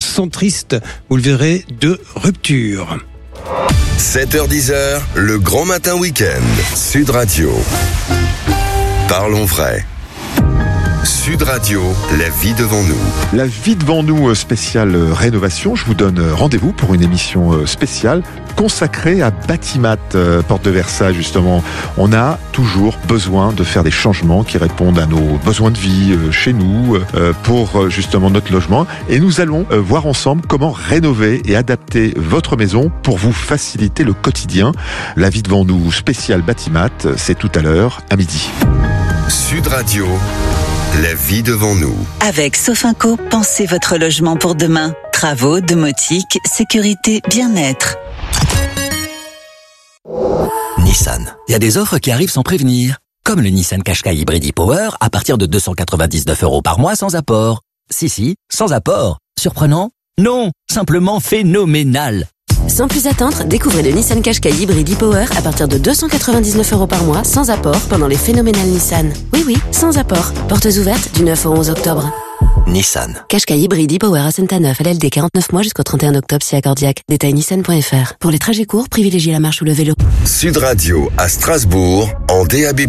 centriste, vous le verrez, de rupture. 7h-10h, le grand matin week-end. Sud Radio. Parlons vrai. Sud Radio, la vie devant nous. La vie devant nous, spéciale rénovation. Je vous donne rendez-vous pour une émission spéciale consacrée à Batimat, porte de Versailles justement. On a toujours besoin de faire des changements qui répondent à nos besoins de vie chez nous pour justement notre logement. Et nous allons voir ensemble comment rénover et adapter votre maison pour vous faciliter le quotidien. La vie devant nous, spéciale Batimat, c'est tout à l'heure à midi. Sud Radio. La vie devant nous. Avec Sofinco, pensez votre logement pour demain. Travaux, domotique, sécurité, bien-être. Nissan. Il y a des offres qui arrivent sans prévenir. Comme le Nissan Qashqai Hybrid e-Power à partir de 299 € par mois sans apport. Si, sans apport. Surprenant? Non, simplement phénoménal. Sans plus attendre, découvrez le Nissan Qashqai Hybrid e-Power à partir de 299 € par mois, sans apport, pendant les phénoménales Nissan. Oui, sans apport. Portes ouvertes du 9 au 11 octobre. Nissan. Qashqai Hybrid e-Power à Saint-Aneuf, LLD 49 mois jusqu'au 31 octobre si accordiaque. Détail nissan.fr. Pour les trajets courts, privilégiez la marche ou le vélo. Sud Radio à Strasbourg en DAB+.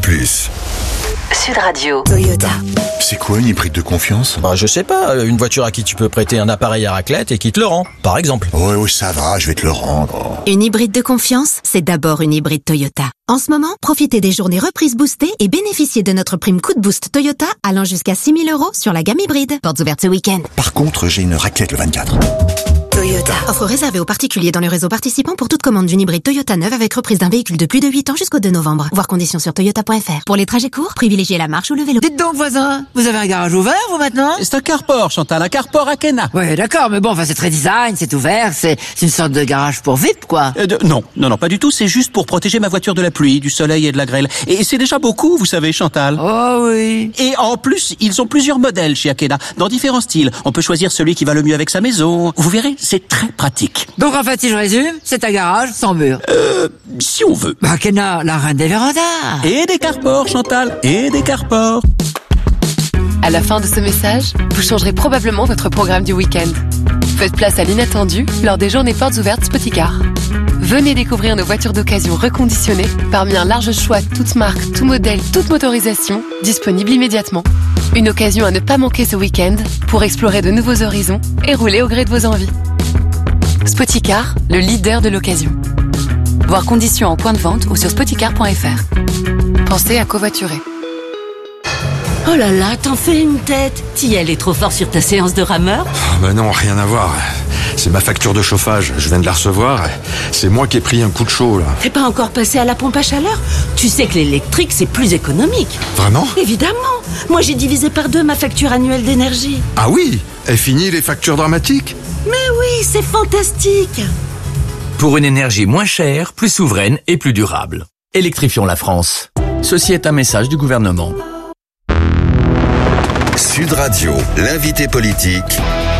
Sud Radio. Toyota. C'est quoi une hybride de confiance ? Je sais pas, une voiture à qui tu peux prêter un appareil à raclette et qui te le rend, par exemple. Oui, ça va, je vais te le rendre. Une hybride de confiance, c'est d'abord une hybride Toyota. En ce moment, profitez des journées reprises boostées et bénéficiez de notre prime coup de boost Toyota allant jusqu'à 6 000 € sur la gamme hybride. Portes ouvertes ce week-end. Par contre, j'ai une raclette le 24. Toyota. Offre réservée aux particuliers dans le réseau participant pour toute commande d'une hybride Toyota neuve avec reprise d'un véhicule de plus de 8 ans jusqu'au 2 novembre. Voir conditions sur toyota.fr. Pour les trajets courts, privilégiez la marche ou le vélo. Dites donc, voisin, vous avez un garage ouvert, vous, maintenant ? C'est un carport, Chantal, un carport à Kena. Ouais, d'accord, mais bon, c'est très design, c'est ouvert, c'est une sorte de garage pour VIP, quoi. Non, pas du tout, c'est juste pour protéger ma voiture de la pluie, du soleil et de la grêle. Et c'est déjà beaucoup, vous savez, Chantal. Oh oui. Et en plus, ils ont plusieurs modèles chez Akena, dans différents styles. On peut choisir celui qui va le mieux avec sa maison. Vous verrez, c'est très pratique. Donc en fait, si je résume, c'est un garage sans mur. Si on veut. Akena, la reine des vérandas. Et des carports, Chantal, et des carports. À la fin de ce message, vous changerez probablement votre programme du week-end. Faites place à l'inattendu lors des journées portes ouvertes Spoticar. Venez découvrir nos voitures d'occasion reconditionnées parmi un large choix toutes marques, tout modèle, toute motorisation, disponibles immédiatement. Une occasion à ne pas manquer ce week-end pour explorer de nouveaux horizons et rouler au gré de vos envies. Spoticar, le leader de l'occasion. Voir conditions en point de vente ou sur spoticar.fr. Pensez à covoiturer. Oh là là, t'en fais une tête. T'y est trop fort sur ta séance de rameur ? Non, rien à voir. C'est ma facture de chauffage, je viens de la recevoir. C'est moi qui ai pris un coup de chaud, là. T'es pas encore passé à la pompe à chaleur ? Tu sais que l'électrique, c'est plus économique. Vraiment ? Évidemment. Moi, j'ai divisé par 2 ma facture annuelle d'énergie. Ah oui ? Et fini les factures dramatiques ? Mais oui, c'est fantastique. Pour une énergie moins chère, plus souveraine et plus durable. Électrifions la France. Ceci est un message du gouvernement. Sud Radio, l'invité politique.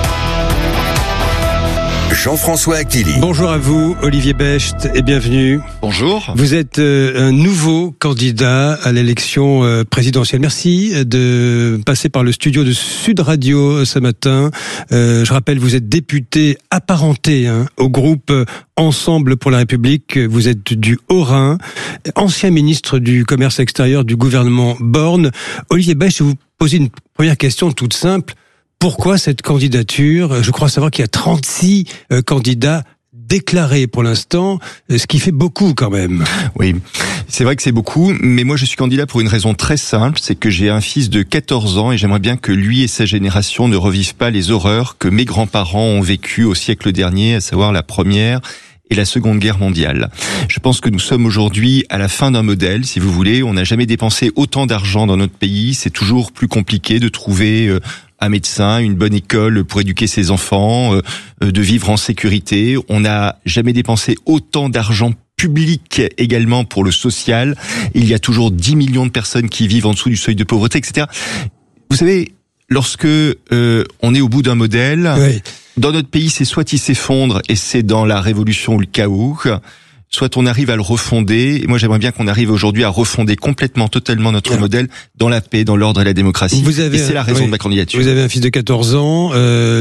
Jean-François Aquili. Bonjour à vous, Olivier Becht, et bienvenue. Bonjour. Vous êtes un nouveau candidat à l'élection présidentielle. Merci de passer par le studio de Sud Radio ce matin. Je rappelle, vous êtes député apparenté au groupe Ensemble pour la République. Vous êtes du Haut-Rhin, ancien ministre du Commerce extérieur du gouvernement Borne. Olivier Becht, je vais vous poser une première question toute simple. Pourquoi cette candidature ? Je crois savoir qu'il y a 36 candidats déclarés pour l'instant, ce qui fait beaucoup quand même. Oui, c'est vrai que c'est beaucoup, mais moi je suis candidat pour une raison très simple, c'est que j'ai un fils de 14 ans et j'aimerais bien que lui et sa génération ne revivent pas les horreurs que mes grands-parents ont vécues au siècle dernier, à savoir la Première et la Seconde Guerre mondiale. Je pense que nous sommes aujourd'hui à la fin d'un modèle, si vous voulez. On n'a jamais dépensé autant d'argent dans notre pays. C'est toujours plus compliqué de trouver un médecin, une bonne école pour éduquer ses enfants, de vivre en sécurité. On n'a jamais dépensé autant d'argent public également pour le social. Il y a toujours 10 millions de personnes qui vivent en dessous du seuil de pauvreté, etc. Vous savez, lorsque on est au bout d'un modèle, oui. Dans notre pays, c'est soit il s'effondre et c'est dans la révolution ou le chaos, soit on arrive à le refonder. Et moi, j'aimerais bien qu'on arrive aujourd'hui à refonder complètement, totalement notre modèle dans la paix, dans l'ordre et la démocratie. Et c'est la raison de ma candidature. Vous avez un fils de 14 ans.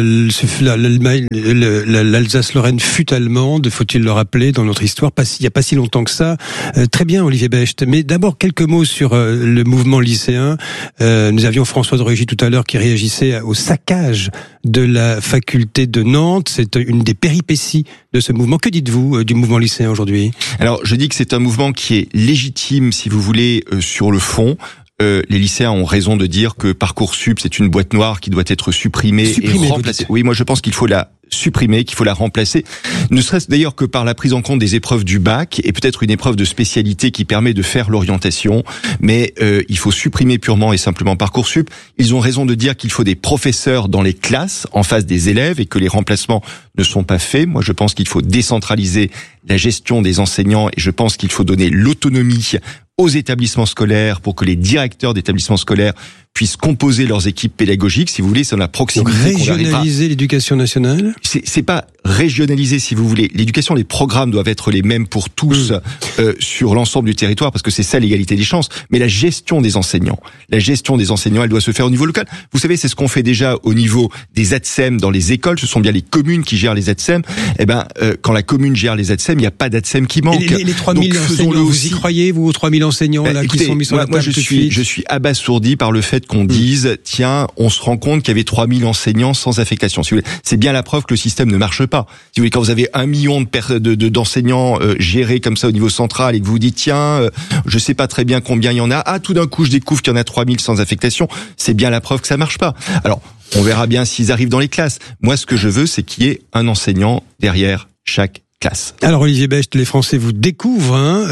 L'Alsace-Lorraine fut allemande, faut-il le rappeler, dans notre histoire, il n'y a pas si longtemps que ça. Très bien, Olivier Becht. Mais d'abord, quelques mots sur le mouvement lycéen. Nous avions François de Rugy tout à l'heure qui réagissait au saccage de la faculté de Nantes. C'est une des péripéties de ce mouvement. Que dites-vous du mouvement lycéen aujourd'hui ? Alors, je dis que c'est un mouvement qui est légitime, si vous voulez, sur le fond. Les lycéens ont raison de dire que Parcoursup, c'est une boîte noire qui doit être supprimée et remplacée. Oui, moi je pense qu'il faut la supprimer, qu'il faut la remplacer, ne serait-ce d'ailleurs que par la prise en compte des épreuves du bac et peut-être une épreuve de spécialité qui permet de faire l'orientation, mais il faut supprimer purement et simplement Parcoursup. Ils ont raison de dire qu'il faut des professeurs dans les classes en face des élèves et que les remplacements ne sont pas faits. Moi je pense qu'il faut décentraliser la gestion des enseignants et je pense qu'il faut donner l'autonomie aux établissements scolaires pour que les directeurs d'établissements scolaires puissent composer leurs équipes pédagogiques, si vous voulez, c'est dans la proximité qu'on arrivera. Régionaliser l'éducation nationale ? C'est pas régionaliser, si vous voulez. L'éducation, les programmes doivent être les mêmes pour tous sur l'ensemble du territoire, parce que c'est ça l'égalité des chances. Mais la gestion des enseignants, elle doit se faire au niveau local. Vous savez, c'est ce qu'on fait déjà au niveau des ATSEM dans les écoles. Ce sont bien les communes qui gèrent les ATSEM. Eh ben, quand la commune gère les ATSEM, il n'y a pas d'ATSEM qui manque. Les 3000 enseignants, vous y croyez, vous, aux 3000 enseignants là, écoutez, qui sont mis sur la table tout de suite ? Je suis abasourdi par le fait qu'on dise, tiens, on se rend compte qu'il y avait 3000 enseignants sans affectation. Si vous voulez, c'est bien la preuve que le système ne marche pas. Si vous voulez, quand vous avez 1 million d'enseignants gérés comme ça au niveau central et que vous vous dites, tiens, je sais pas très bien combien il y en a, tout d'un coup je découvre qu'il y en a 3000 sans affectation, c'est bien la preuve que ça marche pas. Alors, on verra bien s'ils arrivent dans les classes. Moi, ce que je veux, c'est qu'il y ait un enseignant derrière chaque classe. Alors Olivier Becht, les Français vous découvrent,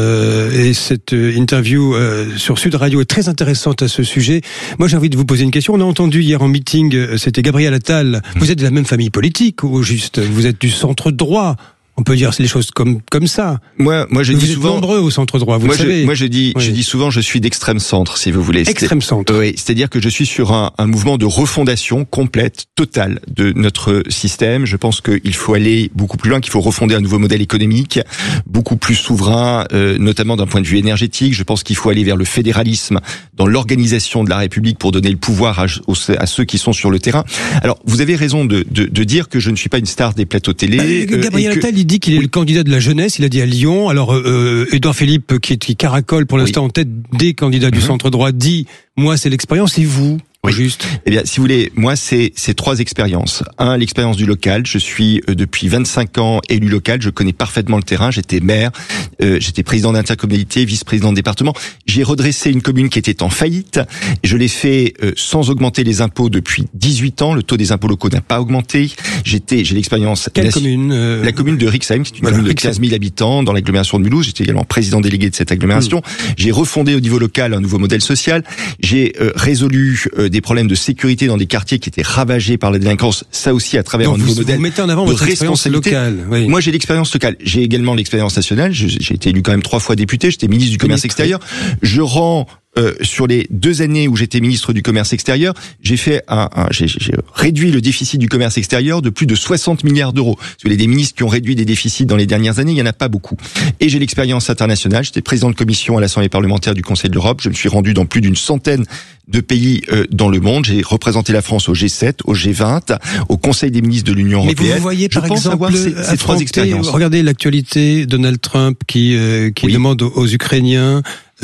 et cette interview sur Sud Radio est très intéressante à ce sujet. Moi j'ai envie de vous poser une question. On a entendu hier en meeting, c'était Gabriel Attal. Vous êtes de la même famille politique, ou juste vous êtes du centre droit? On peut dire les choses comme ça. Moi, je dis souvent. Vous êtes nombreux au centre droit, vous le savez. Je dis souvent, je suis d'extrême centre, si vous voulez. Extrême centre. Oui, c'est-à-dire que je suis sur un mouvement de refondation complète, totale de notre système. Je pense qu'il faut aller beaucoup plus loin, qu'il faut refonder un nouveau modèle économique, beaucoup plus souverain, notamment d'un point de vue énergétique. Je pense qu'il faut aller vers le fédéralisme dans l'organisation de la République pour donner le pouvoir à ceux qui sont sur le terrain. Alors, vous avez raison de dire que je ne suis pas une star des plateaux télé. Gabriel Attal, il dit qu'il est le candidat de la jeunesse, il a dit à Lyon. Alors, Édouard Philippe, qui caracole pour l'instant en tête des candidats du centre droit, dit, moi c'est l'expérience, et vous ? Oui. Juste. Eh bien, si vous voulez, moi, c'est 3 expériences. L'expérience du local. Je suis depuis 25 ans élu local. Je connais parfaitement le terrain. J'étais maire, j'étais président d'intercommunalité, vice-président de département. J'ai redressé une commune qui était en faillite. Je l'ai fait sans augmenter les impôts depuis 18 ans. Le taux des impôts locaux n'a pas augmenté. J'ai l'expérience. Quelle commune La commune de Rixheim, qui est une commune de 15 000 habitants dans l'agglomération de Mulhouse. J'étais également président délégué de cette agglomération. J'ai refondé au niveau local un nouveau modèle social. J'ai résolu des problèmes de sécurité dans des quartiers qui étaient ravagés par la délinquance, ça aussi à travers un nouveau modèle vous mettez en avant votre expérience locale. Oui. Moi, j'ai l'expérience locale. J'ai également l'expérience nationale. J'ai été élu quand même 3 fois député. J'étais ministre du Commerce extérieur. Je rends sur les 2 années où j'étais ministre du Commerce extérieur, j'ai réduit le déficit du commerce extérieur de plus de 60 milliards d'euros. Si vous voulez, des ministres qui ont réduit des déficits dans les dernières années, il y en a pas beaucoup. Et j'ai l'expérience internationale. J'étais président de commission à l'Assemblée parlementaire du Conseil de l'Europe. Je me suis rendu dans plus d'une centaine de pays dans le monde. J'ai représenté la France au G7, au G20, au Conseil des ministres de l'Union européenne. Mais vous voyez, par exemple, ces 3 expériences. Regardez l'actualité, Donald Trump qui demande aux Ukrainiens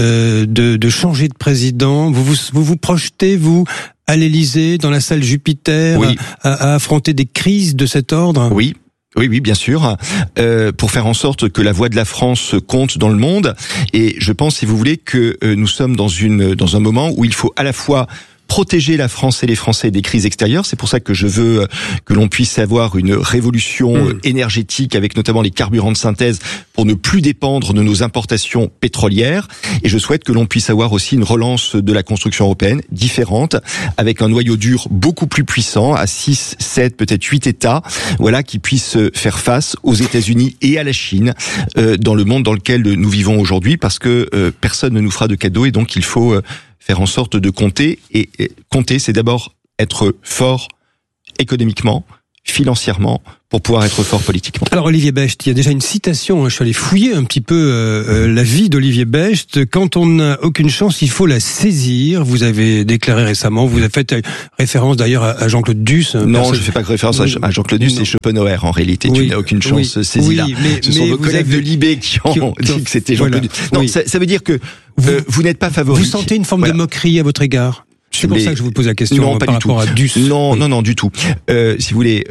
de changer de président. Vous projetez, vous, à l'Élysée, dans la salle Jupiter, à affronter des crises de cet ordre? Oui. Oui, bien sûr, pour faire en sorte que la voix de la France compte dans le monde. Et je pense, si vous voulez, que nous sommes dans un moment où il faut à la fois protéger la France et les Français des crises extérieures. C'est pour ça que je veux que l'on puisse avoir une révolution énergétique avec notamment les carburants de synthèse pour ne plus dépendre de nos importations pétrolières. Et je souhaite que l'on puisse avoir aussi une relance de la construction européenne différente, avec un noyau dur beaucoup plus puissant, à 6, 7, peut-être 8 États, qui puissent faire face aux États-Unis et à la Chine dans le monde dans lequel nous vivons aujourd'hui, parce que personne ne nous fera de cadeaux et donc il faut faire en sorte de compter. Et compter, c'est d'abord être fort économiquement, financièrement pour pouvoir être fort politiquement. Alors Olivier Becht, il y a déjà une citation, je suis allé fouiller un petit peu la vie d'Olivier Becht. Quand on n'a aucune chance, il faut la saisir. Vous avez déclaré récemment, vous avez fait référence d'ailleurs à Jean-Claude Duss. Non, je ne fais pas référence à Jean-Claude Duss, c'est Schopenhauer en réalité. Tu n'as aucune chance, saisis-la. Ce sont vos collègues de Libé qui ont dit que c'était Jean-Claude Duss. Non, ça veut dire que vous n'êtes pas favori. Vous sentez une forme de moquerie à votre égard? C'est pour ça que je vous pose la question par rapport à Duss. Non, du tout. Si vous voulez,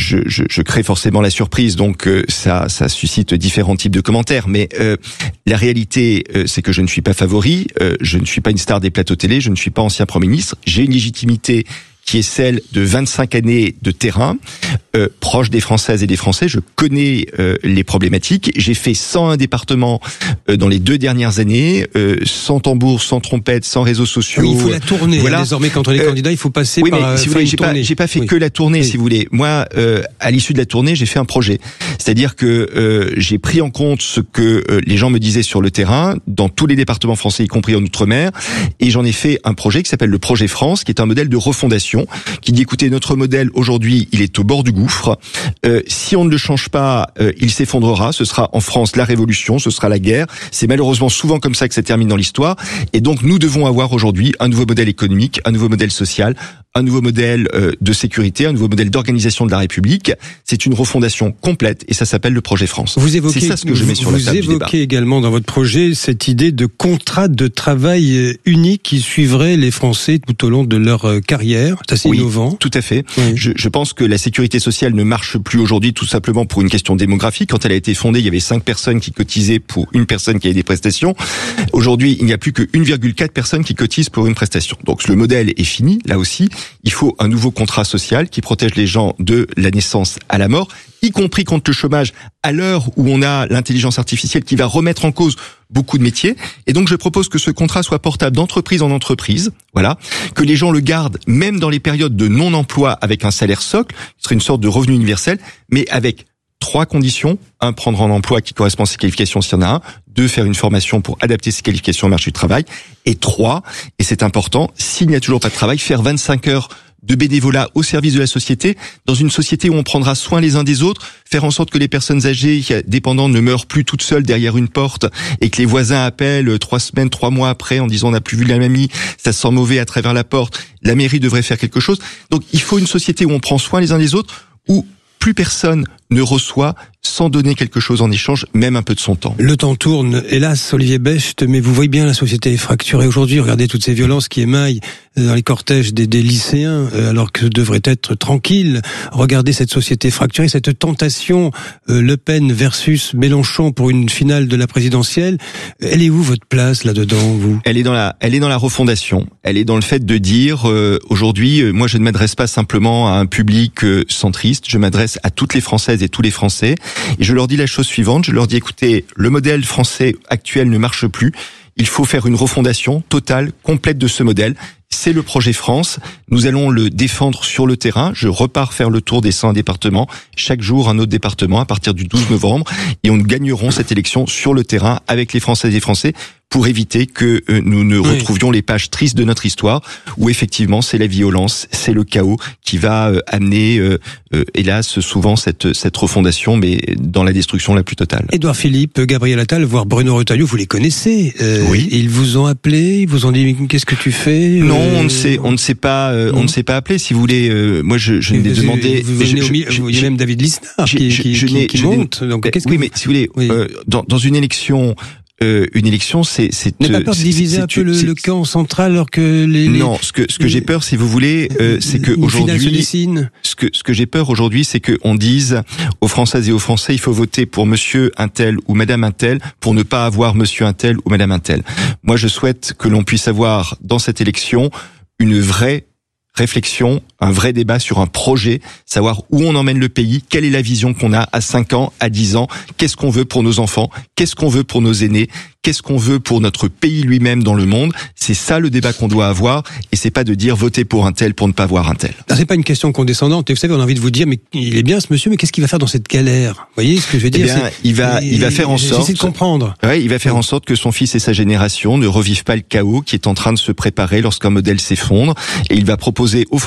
je crée forcément la surprise, donc ça suscite différents types de commentaires. Mais la réalité, c'est que je ne suis pas favori, je ne suis pas une star des plateaux télé, je ne suis pas ancien Premier ministre. J'ai une légitimité qui est celle de 25 années de terrain, proche des Françaises et des Français. Je connais les problématiques. J'ai fait 101 départements dans les 2 dernières années, sans tambour, sans trompette, sans réseaux sociaux. Oui, il faut la tournée. Voilà. Désormais, quand on est candidat, il faut passer par si vous voulez, j'ai pas fait que la tournée, si vous voulez. Moi, à l'issue de la tournée, j'ai fait un projet. C'est-à-dire que j'ai pris en compte ce que les gens me disaient sur le terrain, dans tous les départements français, y compris en Outre-mer, et j'en ai fait un projet qui s'appelle le Projet France, qui est un modèle de refondation, qui dit écoutez, notre modèle aujourd'hui, il est au bord du gouffre. Si on ne le change pas, il s'effondrera. Ce sera en France la révolution, ce sera la guerre. C'est malheureusement souvent comme ça que ça termine dans l'histoire. Et donc nous devons avoir aujourd'hui un nouveau modèle économique, un nouveau modèle social, un nouveau modèle de sécurité, un nouveau modèle d'organisation de la République. C'est une refondation complète et ça s'appelle le Projet France. C'est ça ce que je mets sur la table du débat. Vous évoquez également dans votre projet cette idée de contrat de travail unique qui suivrait les Français tout au long de leur carrière. C'est assez innovant. Tout à fait. Oui. Je pense que la sécurité sociale ne marche plus aujourd'hui tout simplement pour une question démographique. Quand elle a été fondée, il y avait 5 personnes qui cotisaient pour une personne qui avait des prestations. Aujourd'hui, il n'y a plus que 1,4 personnes qui cotisent pour une prestation. Donc le modèle est fini, là aussi. Il faut un nouveau contrat social qui protège les gens de la naissance à la mort, y compris contre le chômage, à l'heure où on a l'intelligence artificielle qui va remettre en cause beaucoup de métiers. Et donc je propose que ce contrat soit portable d'entreprise en entreprise, voilà, que les gens le gardent même dans les périodes de non-emploi avec un salaire socle, qui serait une sorte de revenu universel, mais avec 3 conditions. 1, prendre un emploi qui correspond à ses qualifications s'il y en a un. 2, faire une formation pour adapter ses qualifications au marché du travail. Et 3, et c'est important, s'il n'y a toujours pas de travail, faire 25 heures de bénévolat au service de la société, dans une société où on prendra soin les uns des autres, faire en sorte que les personnes âgées dépendantes ne meurent plus toutes seules derrière une porte et que les voisins appellent 3 semaines, 3 mois après en disant on n'a plus vu la mamie, ça sent mauvais à travers la porte, la mairie devrait faire quelque chose. Donc il faut une société où on prend soin les uns des autres, où plus personne ne reçoit sans donner quelque chose en échange, même un peu de son temps. Le temps tourne, hélas, Olivier Becht, mais vous voyez bien la société est fracturée aujourd'hui. Regardez toutes ces violences qui émaillent dans les cortèges des lycéens, alors que devrait être tranquille. Regardez cette société fracturée, cette tentation Le Pen versus Mélenchon pour une finale de la présidentielle. Elle est où votre place là-dedans, vous ? Elle est dans la refondation. Elle est dans le fait de dire aujourd'hui, moi je ne m'adresse pas simplement à un public centriste, je m'adresse à toutes les Françaises et tous les Français. Et je leur dis la chose suivante, je leur dis écoutez, le modèle français actuel ne marche plus, il faut faire une refondation totale, complète de ce modèle. C'est le projet France, nous allons le défendre sur le terrain, je repars faire le tour des 100 départements, chaque jour un autre département à partir du 12 novembre, et nous gagnerons cette élection sur le terrain avec les Françaises et les Français pour éviter que nous ne retrouvions les pages tristes de notre histoire, où effectivement c'est la violence, c'est le chaos qui va amener, hélas, souvent cette refondation, mais dans la destruction la plus totale. Édouard Philippe, Gabriel Attal, voire Bruno Retailleau, vous les connaissez. Oui. Ils vous ont appelé, ils vous ont dit qu'est-ce que tu fais ? Non, on ne sait pas appeler. Si vous voulez, moi je n'ai demandé. Il y a même David Lisnard qui monte. Donc oui, mais si vous voulez, dans une élection. Une élection, c'est. N'avez pas peur de diviser un peu le camp central alors que Non, ce que j'ai peur, si vous voulez, c'est que aujourd'hui, ce que j'ai peur aujourd'hui, c'est que on dise aux Françaises et aux Français, il faut voter pour Monsieur un tel ou Madame un tel pour ne pas avoir Monsieur un tel ou Madame un tel. Moi, je souhaite que l'on puisse avoir dans cette élection une vraie réflexion, un vrai débat sur un projet, savoir où on emmène le pays, quelle est la vision qu'on a à 5 ans, à 10 ans, qu'est-ce qu'on veut pour nos enfants, qu'est-ce qu'on veut pour nos aînés, qu'est-ce qu'on veut pour notre pays lui-même dans le monde. C'est ça le débat qu'on doit avoir, et c'est pas de dire voter pour un tel pour ne pas voir un tel. C'est pas une question condescendante, et vous savez, on a envie de vous dire, mais il est bien ce monsieur, mais qu'est-ce qu'il va faire dans cette galère ? Vous voyez ce que je veux dire ? Eh bien, il va faire en sorte... J'essaie de comprendre. Ouais, il va faire en sorte que son fils et sa génération ne revivent pas le chaos qui est en train de se préparer lorsqu'un modèle s'effondre, et il va proposer aux Françaises et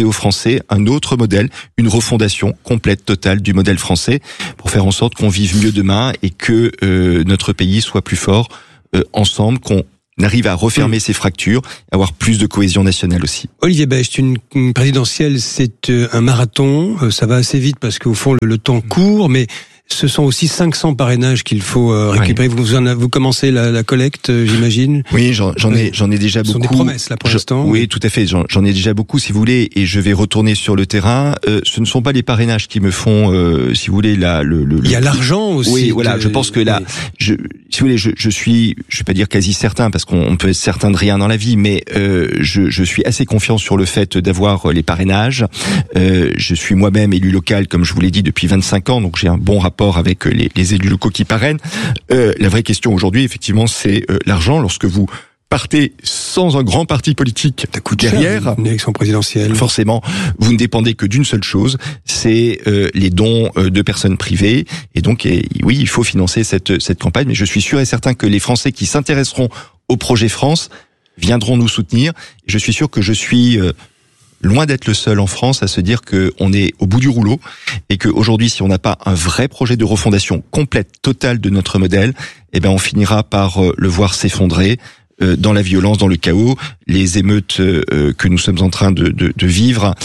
et aux Français un autre modèle, une refondation complète, totale du modèle français pour faire en sorte qu'on vive mieux demain et que notre pays soit plus fort ensemble, qu'on arrive à refermer ces fractures, avoir plus de cohésion nationale aussi. Olivier Becht, une présidentielle, c'est un marathon, ça va assez vite parce qu'au fond le temps court, mais ce sont aussi 500 parrainages qu'il faut récupérer. Oui. Vous commencez la collecte, j'imagine. Oui, j'en ai déjà beaucoup. Ce sont des promesses là pour l'instant. Oui, tout à fait. J'en ai déjà beaucoup, si vous voulez, et je vais retourner sur le terrain. Ce ne sont pas les parrainages qui me font, si vous voulez, Il y a l'argent aussi. Oui, voilà. Je pense que là, si vous voulez, je suis, je vais pas dire quasi certain parce qu'on peut être certain de rien dans la vie, mais je suis assez confiant sur le fait d'avoir les parrainages. Je suis moi-même élu local, comme je vous l'ai dit, depuis 25 ans, donc j'ai un bon rapport avec les élus locaux qui parrainent. La vraie question aujourd'hui, effectivement, c'est l'argent. Lorsque vous partez sans un grand parti politique derrière, une élection présidentielle, forcément, vous ne dépendez que d'une seule chose, c'est les dons de personnes privées. Et donc, oui, il faut financer cette campagne. Mais je suis sûr et certain que les Français qui s'intéresseront au projet France viendront nous soutenir. Je suis sûr que je suis loin d'être le seul en France à se dire qu'on est au bout du rouleau et qu'aujourd'hui, si on n'a pas un vrai projet de refondation complète, totale de notre modèle, eh ben on finira par le voir s'effondrer dans la violence, dans le chaos, les émeutes que nous sommes en train de vivre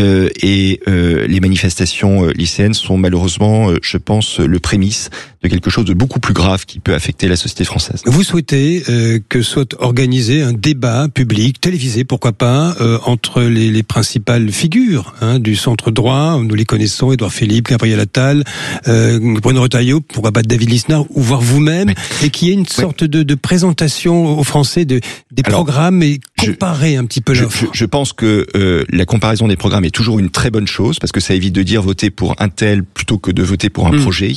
et les manifestations lycéennes sont malheureusement, je pense, le prémisse de quelque chose de beaucoup plus grave qui peut affecter la société française. Vous souhaitez que soit organisé un débat public, télévisé, pourquoi pas, entre les principales figures du centre droit, nous les connaissons, Édouard Philippe, Gabriel Attal, Bruno Retailleau, pourquoi pas David Lisnard, ou voir vous-même, et qu'il y ait une sorte de présentation aux Français des programmes et comparer un petit peu l'offre. Je pense que la comparaison des programmes est toujours une très bonne chose parce que ça évite de dire voter pour un tel plutôt que de voter pour un projet.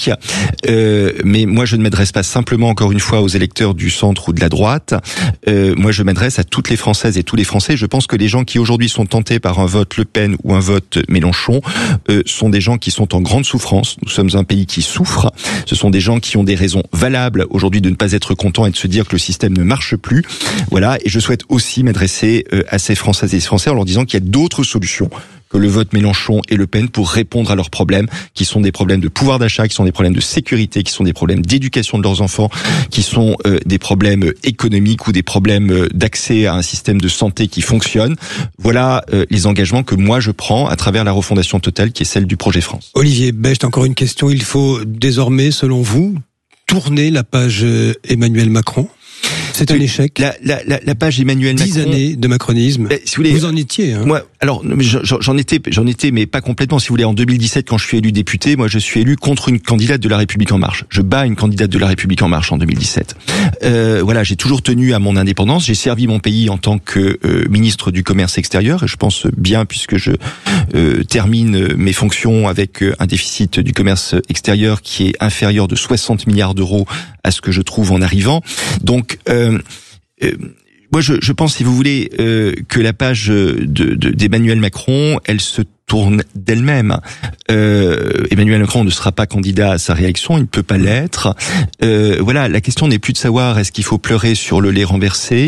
Mais moi, je ne m'adresse pas simplement, encore une fois, aux électeurs du centre ou de la droite. Moi, je m'adresse à toutes les Françaises et tous les Français. Je pense que les gens qui aujourd'hui sont tentés par un vote Le Pen ou un vote Mélenchon sont des gens qui sont en grande souffrance. Nous sommes un pays qui souffre. Ce sont des gens qui ont des raisons valables aujourd'hui de ne pas être contents et de se dire que le système ne marche plus. Voilà. Et je souhaite aussi m'adresser à ces Françaises et ces Français en leur disant qu'il y a d'autres solutions que le vote Mélenchon et Le Pen pour répondre à leurs problèmes, qui sont des problèmes de pouvoir d'achat, qui sont des problèmes de sécurité, qui sont des problèmes d'éducation de leurs enfants, qui sont des problèmes économiques ou des problèmes d'accès à un système de santé qui fonctionne. Voilà les engagements que moi je prends à travers la refondation totale qui est celle du projet France. Olivier Becht, encore une question. Il faut désormais, selon vous, tourner la page Emmanuel Macron? C'est un échec. La page Emmanuel Macron. 10 années de macronisme. Si vous voulez, vous en étiez, hein. Moi, alors, j'en étais, mais pas complètement. Si vous voulez, en 2017, quand je suis élu député, moi, je suis élu contre une candidate de La République En Marche. Je bats une candidate de La République En Marche en 2017. Voilà, j'ai toujours tenu à mon indépendance. J'ai servi mon pays en tant que ministre du Commerce extérieur. Et je pense bien, puisque je termine mes fonctions avec un déficit du commerce extérieur qui est inférieur de 60 milliards d'euros à ce que je trouve en arrivant. Donc, moi, je pense, si vous voulez, que la page d'Emmanuel Macron, elle se tourne d'elle-même. Emmanuel Macron ne sera pas candidat à sa réélection, il ne peut pas l'être. Voilà, la question n'est plus de savoir est-ce qu'il faut pleurer sur le lait renversé.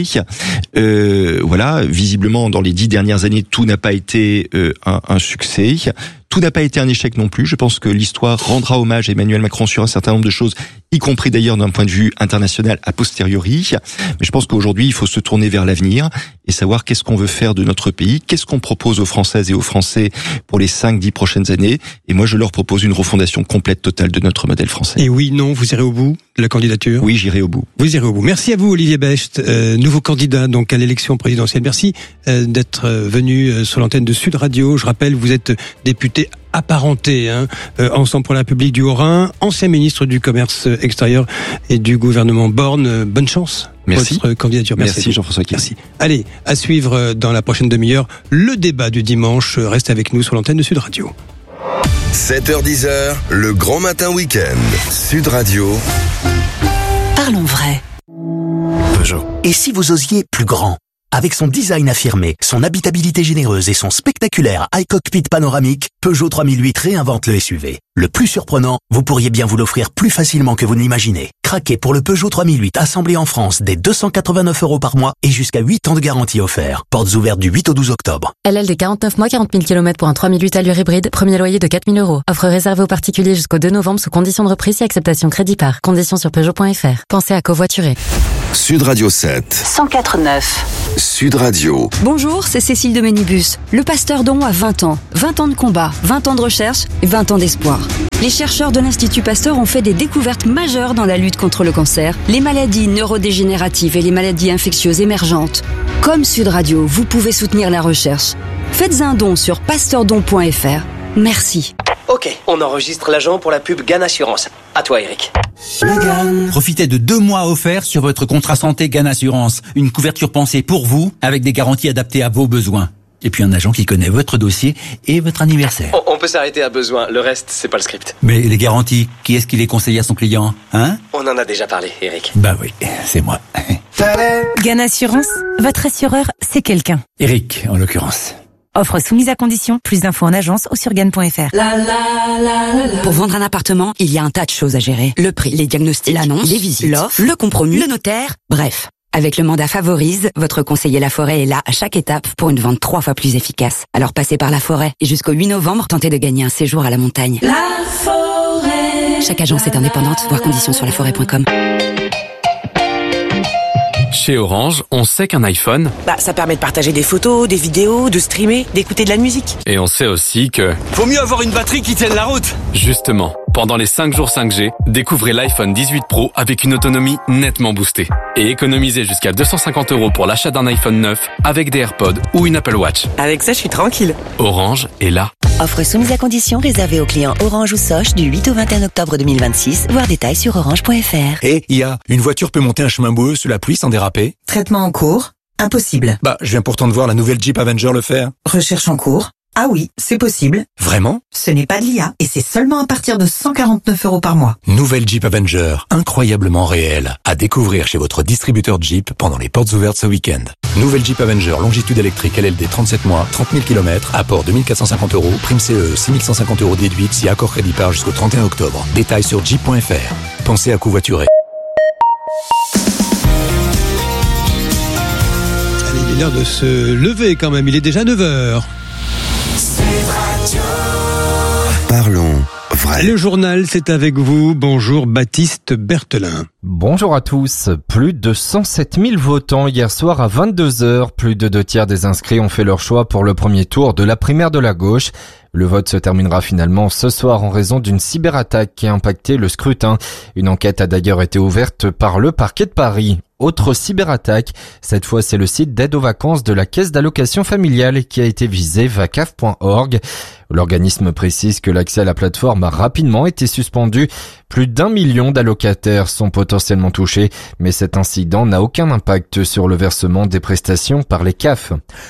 Voilà, visiblement, dans les 10 dernières années, tout n'a pas été un succès. Tout n'a pas été un échec non plus. Je pense que l'histoire rendra hommage à Emmanuel Macron sur un certain nombre de choses, y compris d'ailleurs d'un point de vue international a posteriori. Mais je pense qu'aujourd'hui, il faut se tourner vers l'avenir et savoir qu'est-ce qu'on veut faire de notre pays, qu'est-ce qu'on propose aux Françaises et aux Français pour les 5-10 prochaines années. Et moi, je leur propose une refondation complète, totale de notre modèle français. Et oui, non, vous irez au bout de la candidature? Oui, j'irai au bout. Vous irez au bout. Merci à vous, Olivier Becht, nouveau candidat donc à l'élection présidentielle. Merci d'être venu sur l'antenne de Sud Radio. Je rappelle, vous êtes député apparenté, Ensemble pour la République du Haut-Rhin, ancien ministre du Commerce extérieur et du gouvernement Borne. Bonne chance. Merci. Votre candidature. Merci Jean-François Kim. Merci. Allez, à suivre dans la prochaine demi-heure, le débat du dimanche. Restez avec nous sur l'antenne de Sud Radio. 7h-10h, le grand matin week-end. Sud Radio. Parlons vrai. Peugeot. Et si vous osiez plus grand? Avec son design affirmé, son habitabilité généreuse et son spectaculaire iCockpit panoramique, Peugeot 3008 réinvente le SUV. Le plus surprenant, vous pourriez bien vous l'offrir plus facilement que vous ne l'imaginez. Craquez pour le Peugeot 3008 assemblé en France dès 289 € par mois et jusqu'à 8 ans de garantie offert. Portes ouvertes du 8 au 12 octobre. LLD 49 mois, 40 000 km pour un 3008 allure hybride. Premier loyer de 4 000 €. Offre réservée aux particuliers jusqu'au 2 novembre sous conditions de reprise et acceptation crédit par. Conditions sur Peugeot.fr. Pensez à covoiturer. Sud Radio 7. 104.9. Sud Radio. Bonjour, c'est Cécile de Ménibus. Le Pasteur Don a 20 ans. 20 ans de combat, 20 ans de recherche et 20 ans d'espoir. Les chercheurs de l'Institut Pasteur ont fait des découvertes majeures dans la lutte contre le cancer, les maladies neurodégénératives et les maladies infectieuses émergentes. Comme Sud Radio, vous pouvez soutenir la recherche. Faites un don sur pasteurdon.fr. Merci. Ok, on enregistre l'agent pour la pub GAN Assurance. À toi, Eric. Profitez de 2 mois offerts sur votre contrat santé GAN Assurance. Une couverture pensée pour vous, avec des garanties adaptées à vos besoins. Et puis un agent qui connaît votre dossier et votre anniversaire. On peut s'arrêter à besoin, le reste, c'est pas le script. Mais les garanties, qui est-ce qui les conseille à son client, hein? On en a déjà parlé, Eric. Bah oui, c'est moi. GAN Assurance, votre assureur, c'est quelqu'un. Eric, en l'occurrence. Offre soumise à condition, plus d'infos en agence ou sur GAN.fr. Pour vendre un appartement, il y a un tas de choses à gérer. Le prix, les diagnostics, l'annonce, les visites, l'offre, le compromis, le notaire, bref. Avec le mandat Favorise, votre conseiller Laforêt est là à chaque étape pour une vente 3 fois plus efficace. Alors passez par Laforêt et jusqu'au 8 novembre, tentez de gagner un séjour à la montagne. Laforêt. Chaque agence est indépendante, voir conditions sur laforêt.com. Chez Orange, on sait qu'un iPhone, ça permet de partager des photos, des vidéos, de streamer, d'écouter de la musique. et on sait aussi que... Vaut mieux avoir une batterie qui tienne la route. Justement, pendant les 5 jours 5G, découvrez l'iPhone 18 Pro avec une autonomie nettement boostée. Et économisez jusqu'à 250 € pour l'achat d'un iPhone 9 avec des AirPods ou une Apple Watch. Avec ça, je suis tranquille. Orange est là. Offre soumise à condition réservée aux clients Orange ou Soch du 8 au 21 octobre 2026. Voir détails sur orange.fr. Et IA, une voiture peut monter un chemin boueux sous la pluie sans déraper? Traitement en cours? Impossible. Je viens pourtant de voir la nouvelle Jeep Avenger le faire. Recherche en cours? Ah oui, c'est possible. Vraiment? Ce n'est pas de l'IA et c'est seulement à partir de 149 € par mois. Nouvelle Jeep Avenger, incroyablement réelle. À découvrir chez votre distributeur Jeep pendant les portes ouvertes ce week-end. Nouvelle Jeep Avenger, longitude électrique LLD 37 mois, 30 000 km, apport 2450 €, prime CE 6150 € déduite si accord crédit par jusqu'au 31 octobre. Détails sur jeep.fr. Pensez à covoiturer. Allez, il est l'heure de se lever quand même, il est déjà 9h. Parlons vrai. Le journal, c'est avec vous. Bonjour Baptiste Berthelin. Bonjour à tous. Plus de 107 000 votants hier soir à 22h. Plus de 2/3 des inscrits ont fait leur choix pour le premier tour de la primaire de la gauche. Le vote se terminera finalement ce soir en raison d'une cyberattaque qui a impacté le scrutin. Une enquête a d'ailleurs été ouverte par le parquet de Paris. Autre cyberattaque, cette fois c'est le site d'aide aux vacances de la caisse d'allocation familiale qui a été visé, vacaf.org. L'organisme précise que l'accès à la plateforme a rapidement été suspendu. Plus d'1 million d'allocataires sont potentiellement touchés, mais cet incident n'a aucun impact sur le versement des prestations par les CAF.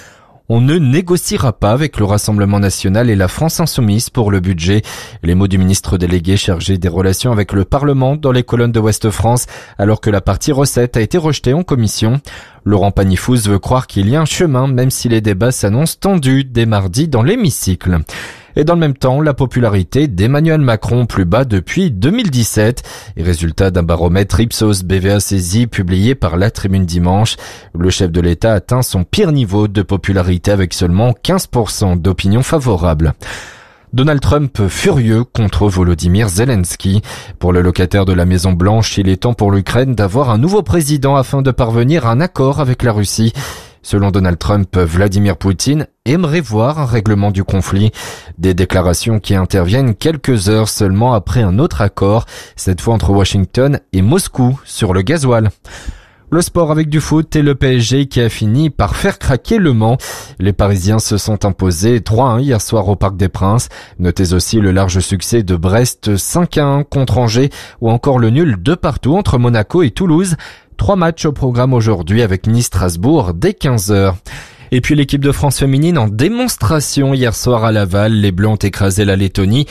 On ne négociera pas avec le Rassemblement national et la France insoumise pour le budget. Les mots du ministre délégué chargé des relations avec le Parlement dans les colonnes de Ouest France, alors que la partie recettes a été rejetée en commission. Laurent Pagny-Fous veut croire qu'il y a un chemin, même si les débats s'annoncent tendus dès mardi dans l'hémicycle. Et dans le même temps, la popularité d'Emmanuel Macron plus bas depuis 2017. Et résultat d'un baromètre Ipsos BVA saisi publié par La Tribune dimanche, le chef de l'État atteint son pire niveau de popularité avec seulement 15% d'opinion favorable. Donald Trump furieux contre Volodymyr Zelensky. Pour le locataire de la Maison Blanche, il est temps pour l'Ukraine d'avoir un nouveau président afin de parvenir à un accord avec la Russie. Selon Donald Trump, Vladimir Poutine aimerait voir un règlement du conflit. Des déclarations qui interviennent quelques heures seulement après un autre accord, cette fois entre Washington et Moscou sur le gasoil. Le sport avec du foot et le PSG qui a fini par faire craquer Le Mans. Les Parisiens se sont imposés 3-1 hier soir au Parc des Princes. Notez aussi le large succès de Brest 5-1 contre Angers ou encore le nul 2-2 entre Monaco et Toulouse. 3 matchs au programme aujourd'hui avec Nice-Strasbourg dès 15h. Et puis l'équipe de France féminine en démonstration hier soir à Laval. Les Bleus ont écrasé la Lettonie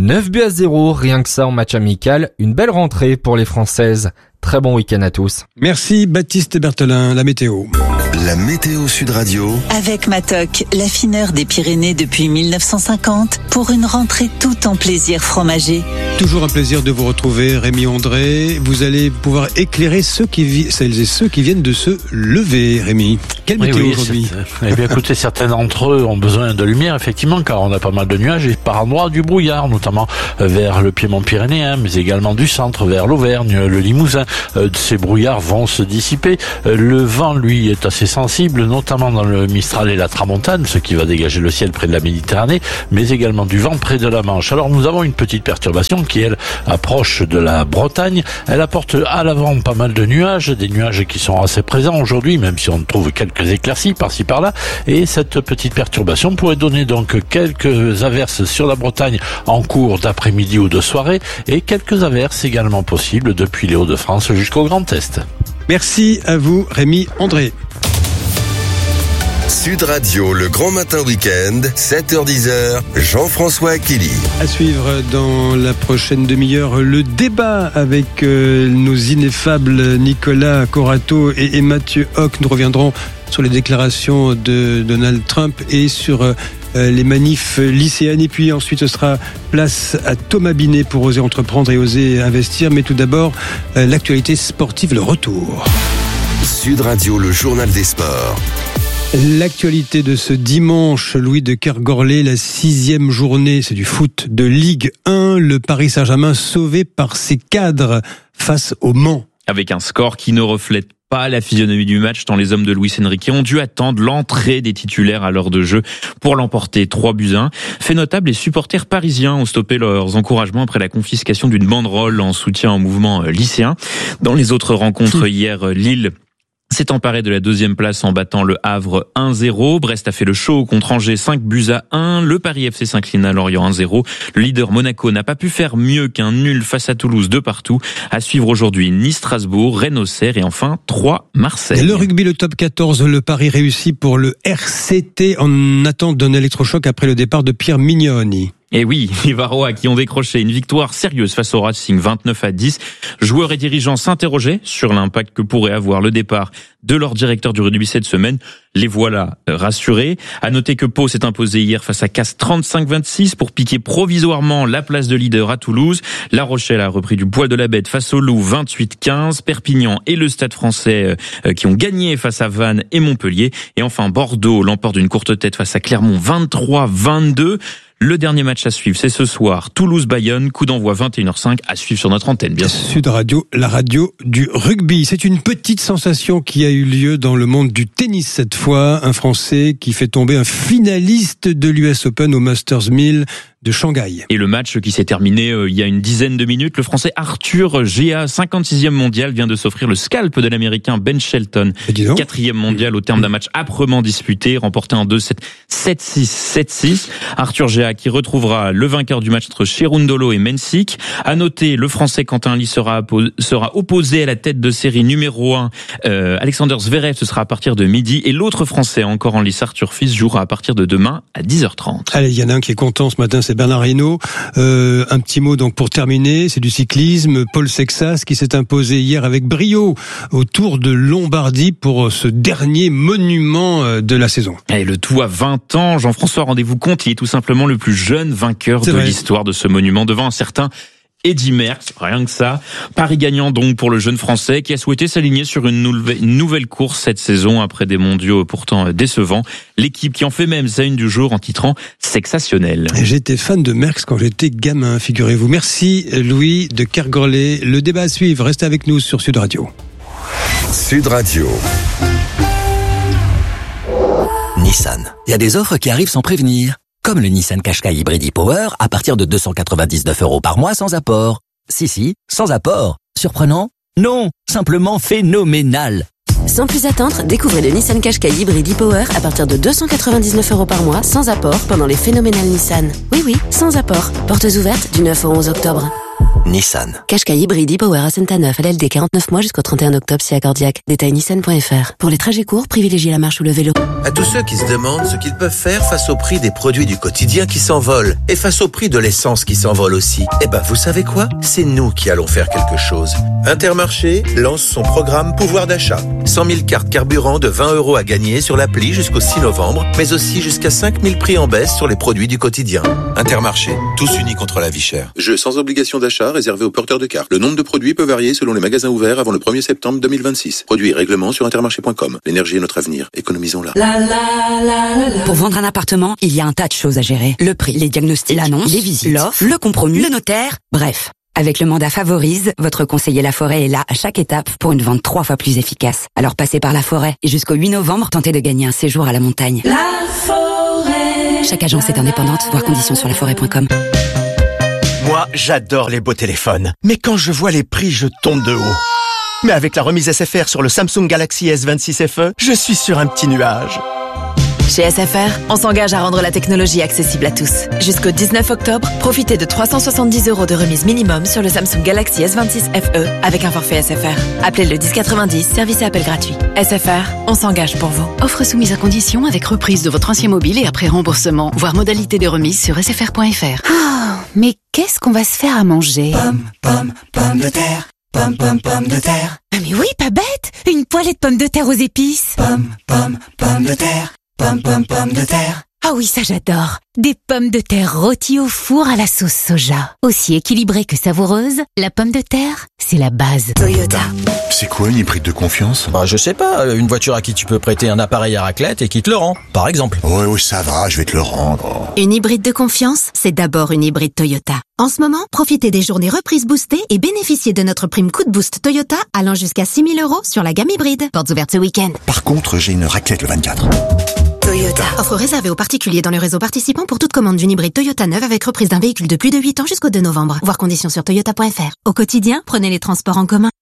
9-0, rien que ça en match amical. Une belle rentrée pour les Françaises. Très bon week-end à tous. Merci Baptiste Berthelin, la météo. La météo Sud Radio. Avec Matok, l'affineur des Pyrénées depuis 1950, pour une rentrée tout en plaisir fromager. Toujours un plaisir de vous retrouver, Rémi André. Vous allez pouvoir éclairer celles et ceux qui viennent de se lever, Rémi. Quelle météo aujourd'hui ? Eh bien, écoutez, certains d'entre eux ont besoin de lumière, effectivement, car on a pas mal de nuages et par endroits du brouillard, notamment vers le piémont pyrénéen, mais également du centre vers l'Auvergne, le Limousin. Ces brouillards vont se dissiper. Le vent, lui, est assez sensible, notamment dans le Mistral et la Tramontane, ce qui va dégager le ciel près de la Méditerranée, mais également du vent près de la Manche. Alors, nous avons une petite perturbation qui, elle, approche de la Bretagne. Elle apporte à l'avant pas mal de nuages, des nuages qui sont assez présents aujourd'hui, même si on trouve quelques éclaircies par-ci par-là. Et cette petite perturbation pourrait donner donc quelques averses sur la Bretagne en cours d'après-midi ou de soirée, et quelques averses également possibles depuis les Hauts-de-France jusqu'au Grand Est. Merci à vous, Rémi André. Sud Radio, le grand matin week-end, 7h-10h, Jean-François Akili. À suivre dans la prochaine demi-heure, le débat avec nos ineffables Nicolas Corato et Mathieu Hoc. Nous reviendrons sur les déclarations de Donald Trump et sur les manifs lycéennes. Et puis ensuite, ce sera place à Thomas Binet pour oser entreprendre et oser investir. Mais tout d'abord, l'actualité sportive, le retour. Sud Radio, le journal des sports. L'actualité de ce dimanche, Louis de Kergorlé, la 6e journée, c'est du foot de Ligue 1. Le Paris Saint-Germain sauvé par ses cadres face au Mans. Avec un score qui ne reflète pas la physionomie du match, tant les hommes de Luis Enrique ont dû attendre l'entrée des titulaires à l'heure de jeu pour l'emporter 3-1. Fait notable, les supporters parisiens ont stoppé leurs encouragements après la confiscation d'une banderole en soutien au mouvement lycéen. Dans les autres rencontres hier, Lille s'est emparé de la 2e place en battant le Havre 1-0. Brest a fait le show contre Angers 5-1. Le Paris FC s'incline à Lorient 1-0. Le leader Monaco n'a pas pu faire mieux qu'un nul face à Toulouse 2-2. À suivre aujourd'hui Nice-Strasbourg, Rennes-Auxerre et enfin 3-Marseille. Le rugby, le top 14, le pari réussi pour le RCT en attente d'un électrochoc après le départ de Pierre Mignoni. Et oui, les Varois qui ont décroché une victoire sérieuse face au Racing 29-10. Joueurs et dirigeants s'interrogeaient sur l'impact que pourrait avoir le départ de leur directeur du rugby cette semaine. Les voilà rassurés. À noter que Pau s'est imposé hier face à Castres 35-26 pour piquer provisoirement la place de leader à Toulouse. La Rochelle a repris du poil de la bête face au Loup 28-15. Perpignan et le Stade Français qui ont gagné face à Vannes et Montpellier. Et enfin Bordeaux l'emporte d'une courte tête face à Clermont 23-22. Le dernier match à suivre, c'est ce soir, Toulouse-Bayonne, coup d'envoi 21h05, à suivre sur notre antenne, bien sûr. Sud Radio, la radio du rugby. C'est une petite sensation qui a eu lieu dans le monde du tennis cette fois. Un Français qui fait tomber un finaliste de l'US Open au Masters 1000 de Shanghai. Et le match qui s'est terminé il y a une dizaine de minutes, le Français Arthur Géa, 56e mondial, vient de s'offrir le scalp de l'Américain Ben Shelton, 4e mondial au terme d'un match âprement disputé, remporté en 2-7, 7-6, 7-6. Arthur Géa qui retrouvera le vainqueur du match entre Cherundolo et Mensik. À noter, le Français Quentin Lee sera opposé à la tête de série numéro 1, Alexander Zverev, ce sera à partir de midi, et l'autre Français encore en lice, Arthur Fils, jouera à partir de demain à 10h30. Allez, il y en a un qui est content ce matin, c'est Bernard Hinault. Un petit mot donc pour terminer, c'est du cyclisme. Paul Sexas qui s'est imposé hier avec brio au Tour de Lombardie pour ce dernier monument de la saison. Et le tout à 20 ans, Jean-François, rendez-vous compte, il est tout simplement le plus jeune vainqueur de l'histoire de ce monument devant un certain Eddy Merckx, rien que ça. Paris gagnant donc pour le jeune Français qui a souhaité s'aligner sur une nouvelle course cette saison après des mondiaux pourtant décevants. L'équipe qui en fait même sa une du jour en titrant Sensationnel. J'étais fan de Merckx quand j'étais gamin, figurez-vous. Merci Louis de Kergorlé. Le débat à suivre, restez avec nous sur Sud Radio. Sud Radio. Nissan. Il y a des offres qui arrivent sans prévenir. Comme le Nissan Qashqai Hybride e-Power à partir de 299 € par mois sans apport. Si, sans apport. Surprenant? Non, simplement phénoménal. Sans plus attendre, découvrez le Nissan Qashqai Hybride e-Power à partir de 299 € par mois sans apport pendant les phénoménales Nissan. Oui, sans apport. Portes ouvertes du 9 au 11 octobre. Nissan. Qashqai hybride e-Power Ascenta 9 LLD 49 mois jusqu'au 31 octobre si accordiaque. Détail nissan.fr. Pour les trajets courts, privilégiez la marche ou le vélo. À tous ceux qui se demandent ce qu'ils peuvent faire face au prix des produits du quotidien qui s'envolent et face au prix de l'essence qui s'envole aussi, vous savez quoi? C'est nous qui allons faire quelque chose. Intermarché lance son programme pouvoir d'achat. 100 000 cartes carburant de 20 € à gagner sur l'appli jusqu'au 6 novembre, mais aussi jusqu'à 5 000 prix en baisse sur les produits du quotidien. Intermarché, tous unis contre la vie chère. Jeu sans obligation d'achat réservé aux porteurs de cartes. Le nombre de produits peut varier selon les magasins ouverts avant le 1er septembre 2026. Produits et règlements sur intermarché.com. L'énergie est notre avenir. Économisons-la. Pour vendre un appartement, il y a un tas de choses à gérer. Le prix, les diagnostics, l'annonce, les visites, l'offre, le compromis, le notaire, bref. Avec le mandat Favorise, votre conseiller Laforêt est là à chaque étape pour une vente 3 fois plus efficace. Alors passez par Laforêt et jusqu'au 8 novembre, tentez de gagner un séjour à la montagne. Laforêt. Chaque agence est indépendante, voir conditions sur laforêt.com. Moi, j'adore les beaux téléphones. Mais quand je vois les prix, je tombe de haut. Mais avec la remise SFR sur le Samsung Galaxy S26 FE, je suis sur un petit nuage. Chez SFR, on s'engage à rendre la technologie accessible à tous. Jusqu'au 19 octobre, profitez de 370 € de remise minimum sur le Samsung Galaxy S26 FE avec un forfait SFR. Appelez le 1090, service et appel gratuit. SFR, on s'engage pour vous. Offre soumise à condition avec reprise de votre ancien mobile et après remboursement. Voir modalité de remise sur sfr.fr. Oh, mais qu'est-ce qu'on va se faire à manger? Pommes de terre. Pommes de terre. Ah mais oui, pas bête. Une poêlée de pommes de terre aux épices. Pommes de terre. Pommes de terre. Ah oui, ça j'adore. Des pommes de terre rôties au four à la sauce soja. Aussi équilibrée que savoureuse, la pomme de terre, c'est la base. Toyota. C'est quoi une hybride de confiance? Je sais pas, une voiture à qui tu peux prêter un appareil à raclette et qui te le rend, par exemple. Ouais, ça va, je vais te le rendre. Une hybride de confiance, c'est d'abord une hybride Toyota. En ce moment, profitez des journées reprises boostées et bénéficiez de notre prime coup de boost Toyota allant jusqu'à 6 000 € sur la gamme hybride. Portes ouvertes ce week-end. Par contre, j'ai une raclette le 24. Toyota. Offre réservée aux particuliers dans le réseau participant pour toute commande d'une hybride Toyota neuve avec reprise d'un véhicule de plus de 8 ans jusqu'au 2 novembre. Voir conditions sur toyota.fr. Au quotidien, prenez les transports en commun.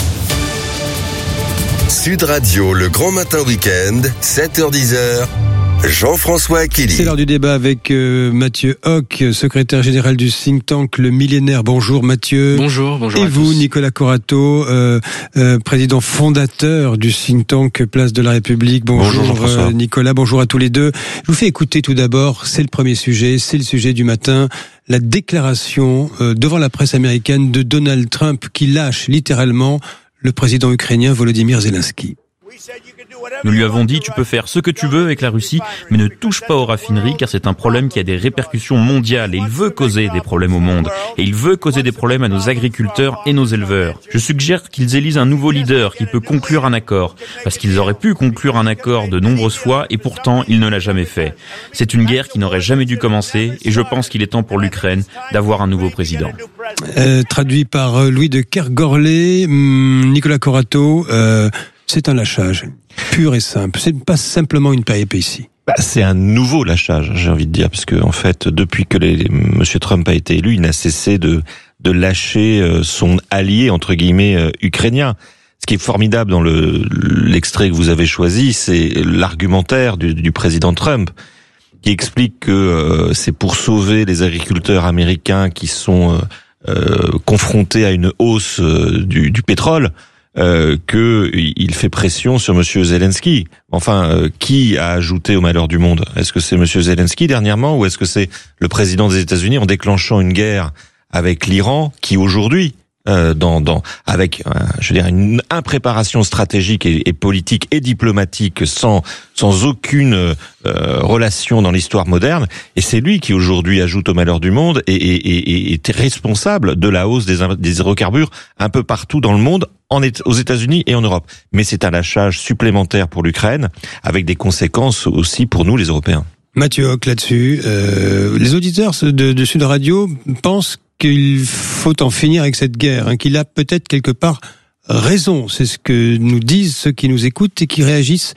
Sud Radio, le grand matin week-end, 7h-10h. Jean-François Akili. C'est l'heure du débat avec Mathieu Hoc, secrétaire général du think tank Le Millénaire. Bonjour Mathieu. Bonjour Et à vous, tous. Nicolas Corato, président fondateur du think tank Place de la République. Bonjour Jean-François. Nicolas, bonjour à tous les deux. Je vous fais écouter tout d'abord, c'est le premier sujet, c'est le sujet du matin, la déclaration devant la presse américaine de Donald Trump qui lâche littéralement le président ukrainien Volodymyr Zelensky. Nous lui avons dit, tu peux faire ce que tu veux avec la Russie, mais ne touche pas aux raffineries, car c'est un problème qui a des répercussions mondiales, et il veut causer des problèmes au monde. Et il veut causer des problèmes à nos agriculteurs et nos éleveurs. Je suggère qu'ils élisent un nouveau leader qui peut conclure un accord, parce qu'ils auraient pu conclure un accord de nombreuses fois, et pourtant il ne l'a jamais fait. C'est une guerre qui n'aurait jamais dû commencer, et je pense qu'il est temps pour l'Ukraine d'avoir un nouveau président. Traduit par Louis de Kergorlé, Nicolas Corato, c'est un lâchage pur et simple. C'est pas simplement une péripétie. C'est un nouveau lâchage, j'ai envie de dire, parce que en fait, depuis que Monsieur Trump a été élu, il n'a cessé de lâcher son allié entre guillemets ukrainien. Ce qui est formidable dans l'extrait que vous avez choisi, c'est l'argumentaire du président Trump, qui explique que c'est pour sauver les agriculteurs américains qui sont confrontés à une hausse du pétrole. Que il fait pression sur Monsieur Zelensky. Enfin, qui a ajouté au malheur du monde? Est-ce que c'est Monsieur Zelensky dernièrement, ou est-ce que c'est le président des États-Unis en déclenchant une guerre avec l'Iran, qui aujourd'hui, avec, je veux dire, une impréparation stratégique et politique et diplomatique sans aucune relation dans l'histoire moderne, et c'est lui qui aujourd'hui ajoute au malheur du monde et est responsable de la hausse des hydrocarbures un peu partout dans le monde, aux États-Unis et en Europe. Mais c'est un lâchage supplémentaire pour l'Ukraine, avec des conséquences aussi pour nous les Européens. Mathieu Hoc là-dessus, les auditeurs de Sud Radio pensent qu'il faut en finir avec cette guerre, qu'il a peut-être quelque part raison. C'est ce que nous disent ceux qui nous écoutent et qui réagissent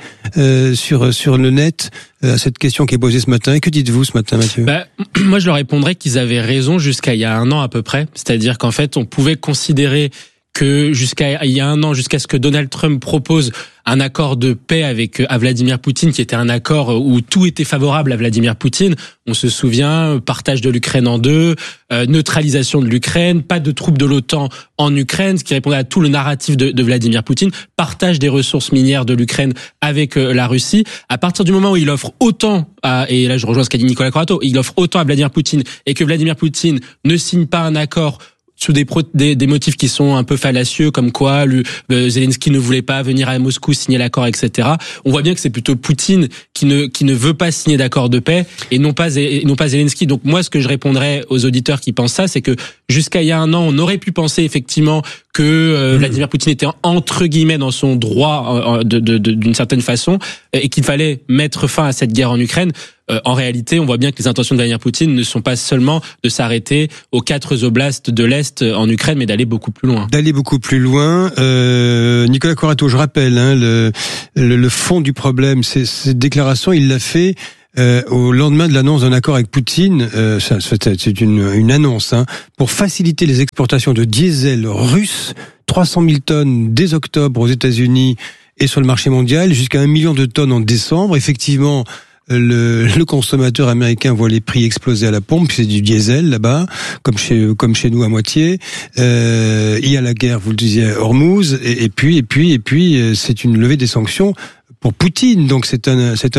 sur le net à cette question qui est posée ce matin. Et que dites-vous ce matin, Mathieu? Moi, je leur répondrais qu'ils avaient raison jusqu'à il y a 1 an à peu près. C'est-à-dire qu'en fait, on pouvait considérer que jusqu'à il y a un an, jusqu'à ce que Donald Trump propose un accord de paix avec Vladimir Poutine, qui était un accord où tout était favorable à Vladimir Poutine. On se souvient, partage de l'Ukraine en deux, neutralisation de l'Ukraine, pas de troupes de l'OTAN en Ukraine, ce qui répondait à tout le narratif de Vladimir Poutine, partage des ressources minières de l'Ukraine avec la Russie. À partir du moment où il offre autant et là je rejoins ce qu'a dit Nicolas Corato, il offre autant à Vladimir Poutine et que Vladimir Poutine ne signe pas un accord sous des motifs qui sont un peu fallacieux, comme quoi Zelensky ne voulait pas venir à Moscou signer l'accord, etc. On voit bien que c'est plutôt Poutine qui ne veut pas signer d'accord de paix et non pas Zelensky. Donc moi, ce que je répondrais aux auditeurs qui pensent ça, c'est que jusqu'à il y a un an, on aurait pu penser effectivement que Vladimir Poutine était entre guillemets dans son droit d'une certaine façon et qu'il fallait mettre fin à cette guerre en Ukraine. En réalité, on voit bien que les intentions de Vladimir Poutine ne sont pas seulement de s'arrêter aux 4 oblasts de l'Est en Ukraine, mais d'aller beaucoup plus loin. Nicolas Corato, je rappelle, le fond du problème, cette déclaration, il l'a fait au lendemain de l'annonce d'un accord avec Poutine. C'est une annonce pour faciliter les exportations de diesel russe, 300 000 tonnes dès octobre aux États-Unis et sur le marché mondial, jusqu'à 1 million de tonnes en décembre. Effectivement, le consommateur américain voit les prix exploser à la pompe, c'est du diesel là-bas, comme chez nous à moitié. Il y a la guerre, vous le disiez, Hormuz, et puis c'est une levée des sanctions pour Poutine. Donc c'est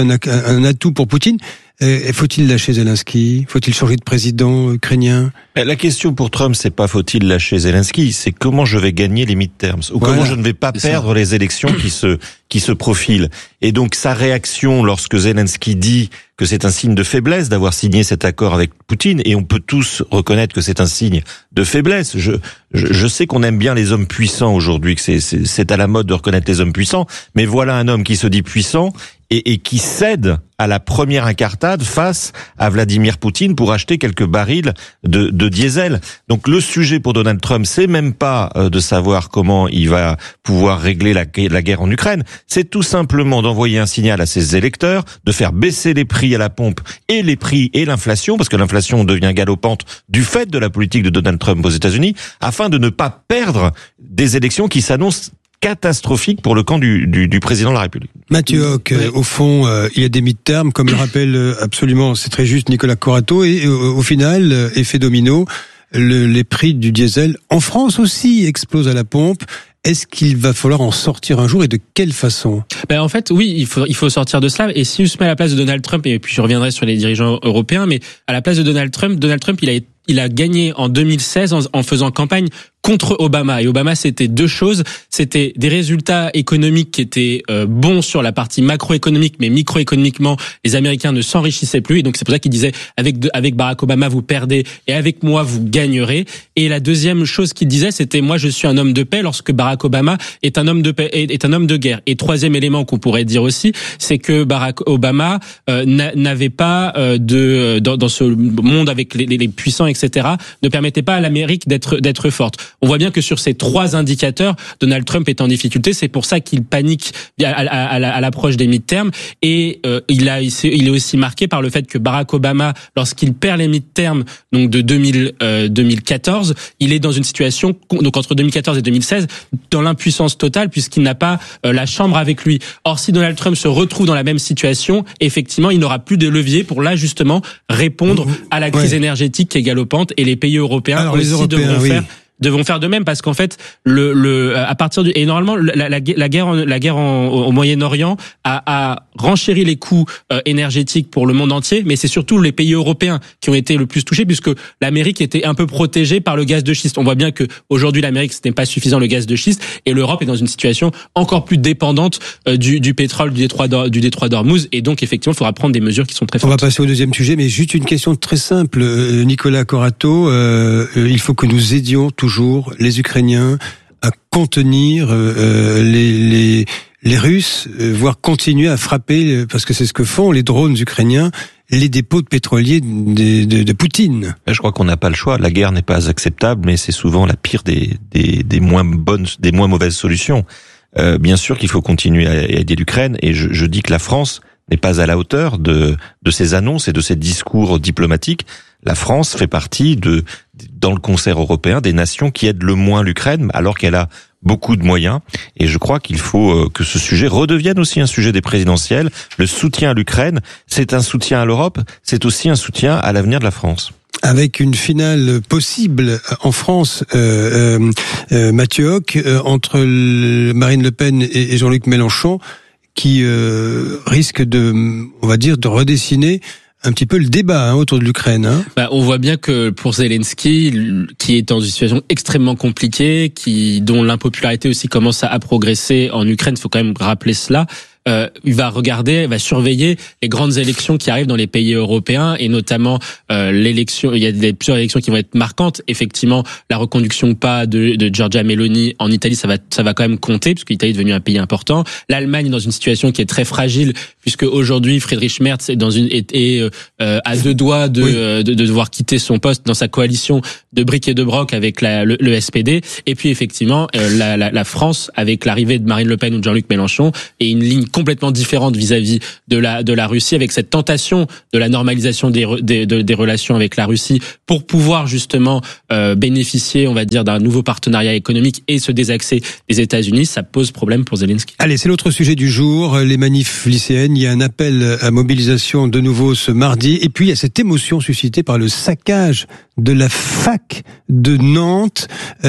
un atout pour Poutine. Faut-il lâcher Zelensky? Faut-il changer de président ukrainien? La question pour Trump, c'est pas faut-il lâcher Zelensky, c'est comment je vais gagner les midterms, ou comment je ne vais pas perdre les élections qui se profilent. Et donc sa réaction lorsque Zelensky dit que c'est un signe de faiblesse d'avoir signé cet accord avec Poutine, et on peut tous reconnaître que c'est un signe de faiblesse. Je sais qu'on aime bien les hommes puissants aujourd'hui, que c'est à la mode de reconnaître les hommes puissants, mais voilà un homme qui se dit puissant et qui cède à la première incartade face à Vladimir Poutine pour acheter quelques barils de diesel. Donc le sujet pour Donald Trump, c'est même pas de savoir comment il va pouvoir régler la guerre en Ukraine, c'est tout simplement d'envoyer un signal à ses électeurs, de faire baisser les prix à la pompe et les prix et l'inflation, parce que l'inflation devient galopante du fait de la politique de Donald Trump aux États-Unis, afin de ne pas perdre des élections qui s'annoncent catastrophique pour le camp du président de la République. Mathieu Hoc, au fond, il y a des midterms, comme le rappelle absolument, c'est très juste Nicolas Corato, et au final, effet domino, les prix du diesel en France aussi explosent à la pompe. Est-ce qu'il va falloir en sortir un jour et de quelle façon? En fait, oui, il faut sortir de cela. Et si je me mets à la place de Donald Trump, et puis je reviendrai sur les dirigeants européens, mais à la place de Donald Trump, il a gagné en 2016 en faisant campagne contre Obama. Et Obama, c'était deux choses. C'était des résultats économiques qui étaient bons sur la partie macroéconomique, mais microéconomiquement, les Américains ne s'enrichissaient plus. Et donc, c'est pour ça qu'il disait, avec Barack Obama, vous perdez, et avec moi, vous gagnerez. Et la deuxième chose qu'il disait, c'était, moi, je suis un homme de paix, lorsque Barack Obama est un homme de paix, est un homme de guerre. Et troisième élément qu'on pourrait dire aussi, c'est que Barack Obama n'avait pas dans ce monde avec les puissants, etc., ne permettait pas à l'Amérique d'être forte. On voit bien que sur ces trois indicateurs, Donald Trump est en difficulté. C'est pour ça qu'il panique à l'approche des midterms. Et il est aussi marqué par le fait que Barack Obama, lorsqu'il perd les midterms, donc de 2014, il est dans une situation, donc entre 2014 et 2016, dans l'impuissance totale, puisqu'il n'a pas la Chambre avec lui. Or, si Donald Trump se retrouve dans la même situation, effectivement, il n'aura plus de levier pour là justement répondre à la crise énergétique qui est galopante, et les pays européens devront faire de même, parce qu'en fait à partir et normalement la guerre au Moyen-Orient a renchéri les coûts énergétiques pour le monde entier, mais c'est surtout les pays européens qui ont été le plus touchés, puisque l'Amérique était un peu protégée par le gaz de schiste. On voit bien que aujourd'hui l'Amérique, ce n'est pas suffisant, le gaz de schiste, et l'Europe est dans une situation encore plus dépendante du pétrole du détroit d'Ormuz, et donc effectivement il faudra prendre des mesures qui sont très fortes. On va passer au deuxième sujet, mais juste une question très simple, Nicolas Corato, il faut que nous aidions toujours les Ukrainiens à contenir les Russes, voire continuer à frapper, parce que c'est ce que font les drones ukrainiens, les dépôts de pétroliers de Poutine. Je crois qu'on n'a pas le choix. La guerre n'est pas acceptable, mais c'est souvent la pire des moins mauvaises solutions. Bien sûr qu'il faut continuer à aider l'Ukraine, et je dis que la France n'est pas à la hauteur de ces annonces et de ces discours diplomatiques. La France fait partie dans le concert européen des nations qui aident le moins l'Ukraine, alors qu'elle a beaucoup de moyens. Et je crois qu'il faut que ce sujet redevienne aussi un sujet des présidentielles. Le soutien à l'Ukraine, c'est un soutien à l'Europe, c'est aussi un soutien à l'avenir de la France. Avec une finale possible en France, Mathieu Hoc, entre Marine Le Pen et Jean-Luc Mélenchon, qui risque on va dire, de redessiner un petit peu le débat autour de l'Ukraine. On voit bien que pour Zelensky, qui est dans une situation extrêmement compliquée, dont l'impopularité aussi commence à progresser en Ukraine, il faut quand même rappeler cela. Il va surveiller les grandes élections qui arrivent dans les pays européens et notamment l'élection. Il y a plusieurs élections qui vont être marquantes. Effectivement, la reconduction ou pas de Giorgia Meloni en Italie, ça va quand même compter puisque l'Italie est devenue un pays important. L'Allemagne est dans une situation qui est très fragile puisque aujourd'hui Friedrich Merz est à deux doigts de devoir quitter son poste dans sa coalition de briques et de broc avec le SPD. Et puis effectivement, la France avec l'arrivée de Marine Le Pen ou de Jean-Luc Mélenchon et une ligne complètement différente vis-à-vis de la Russie, avec cette tentation de la normalisation des relations avec la Russie pour pouvoir justement bénéficier, on va dire, d'un nouveau partenariat économique et se désaxer des États-Unis. Ça pose problème pour Zelensky. Allez, c'est l'autre sujet du jour, les manifs lycéennes. Il y a un appel à mobilisation de nouveau ce mardi. Et puis, il y a cette émotion suscitée par le saccage de la fac de Nantes.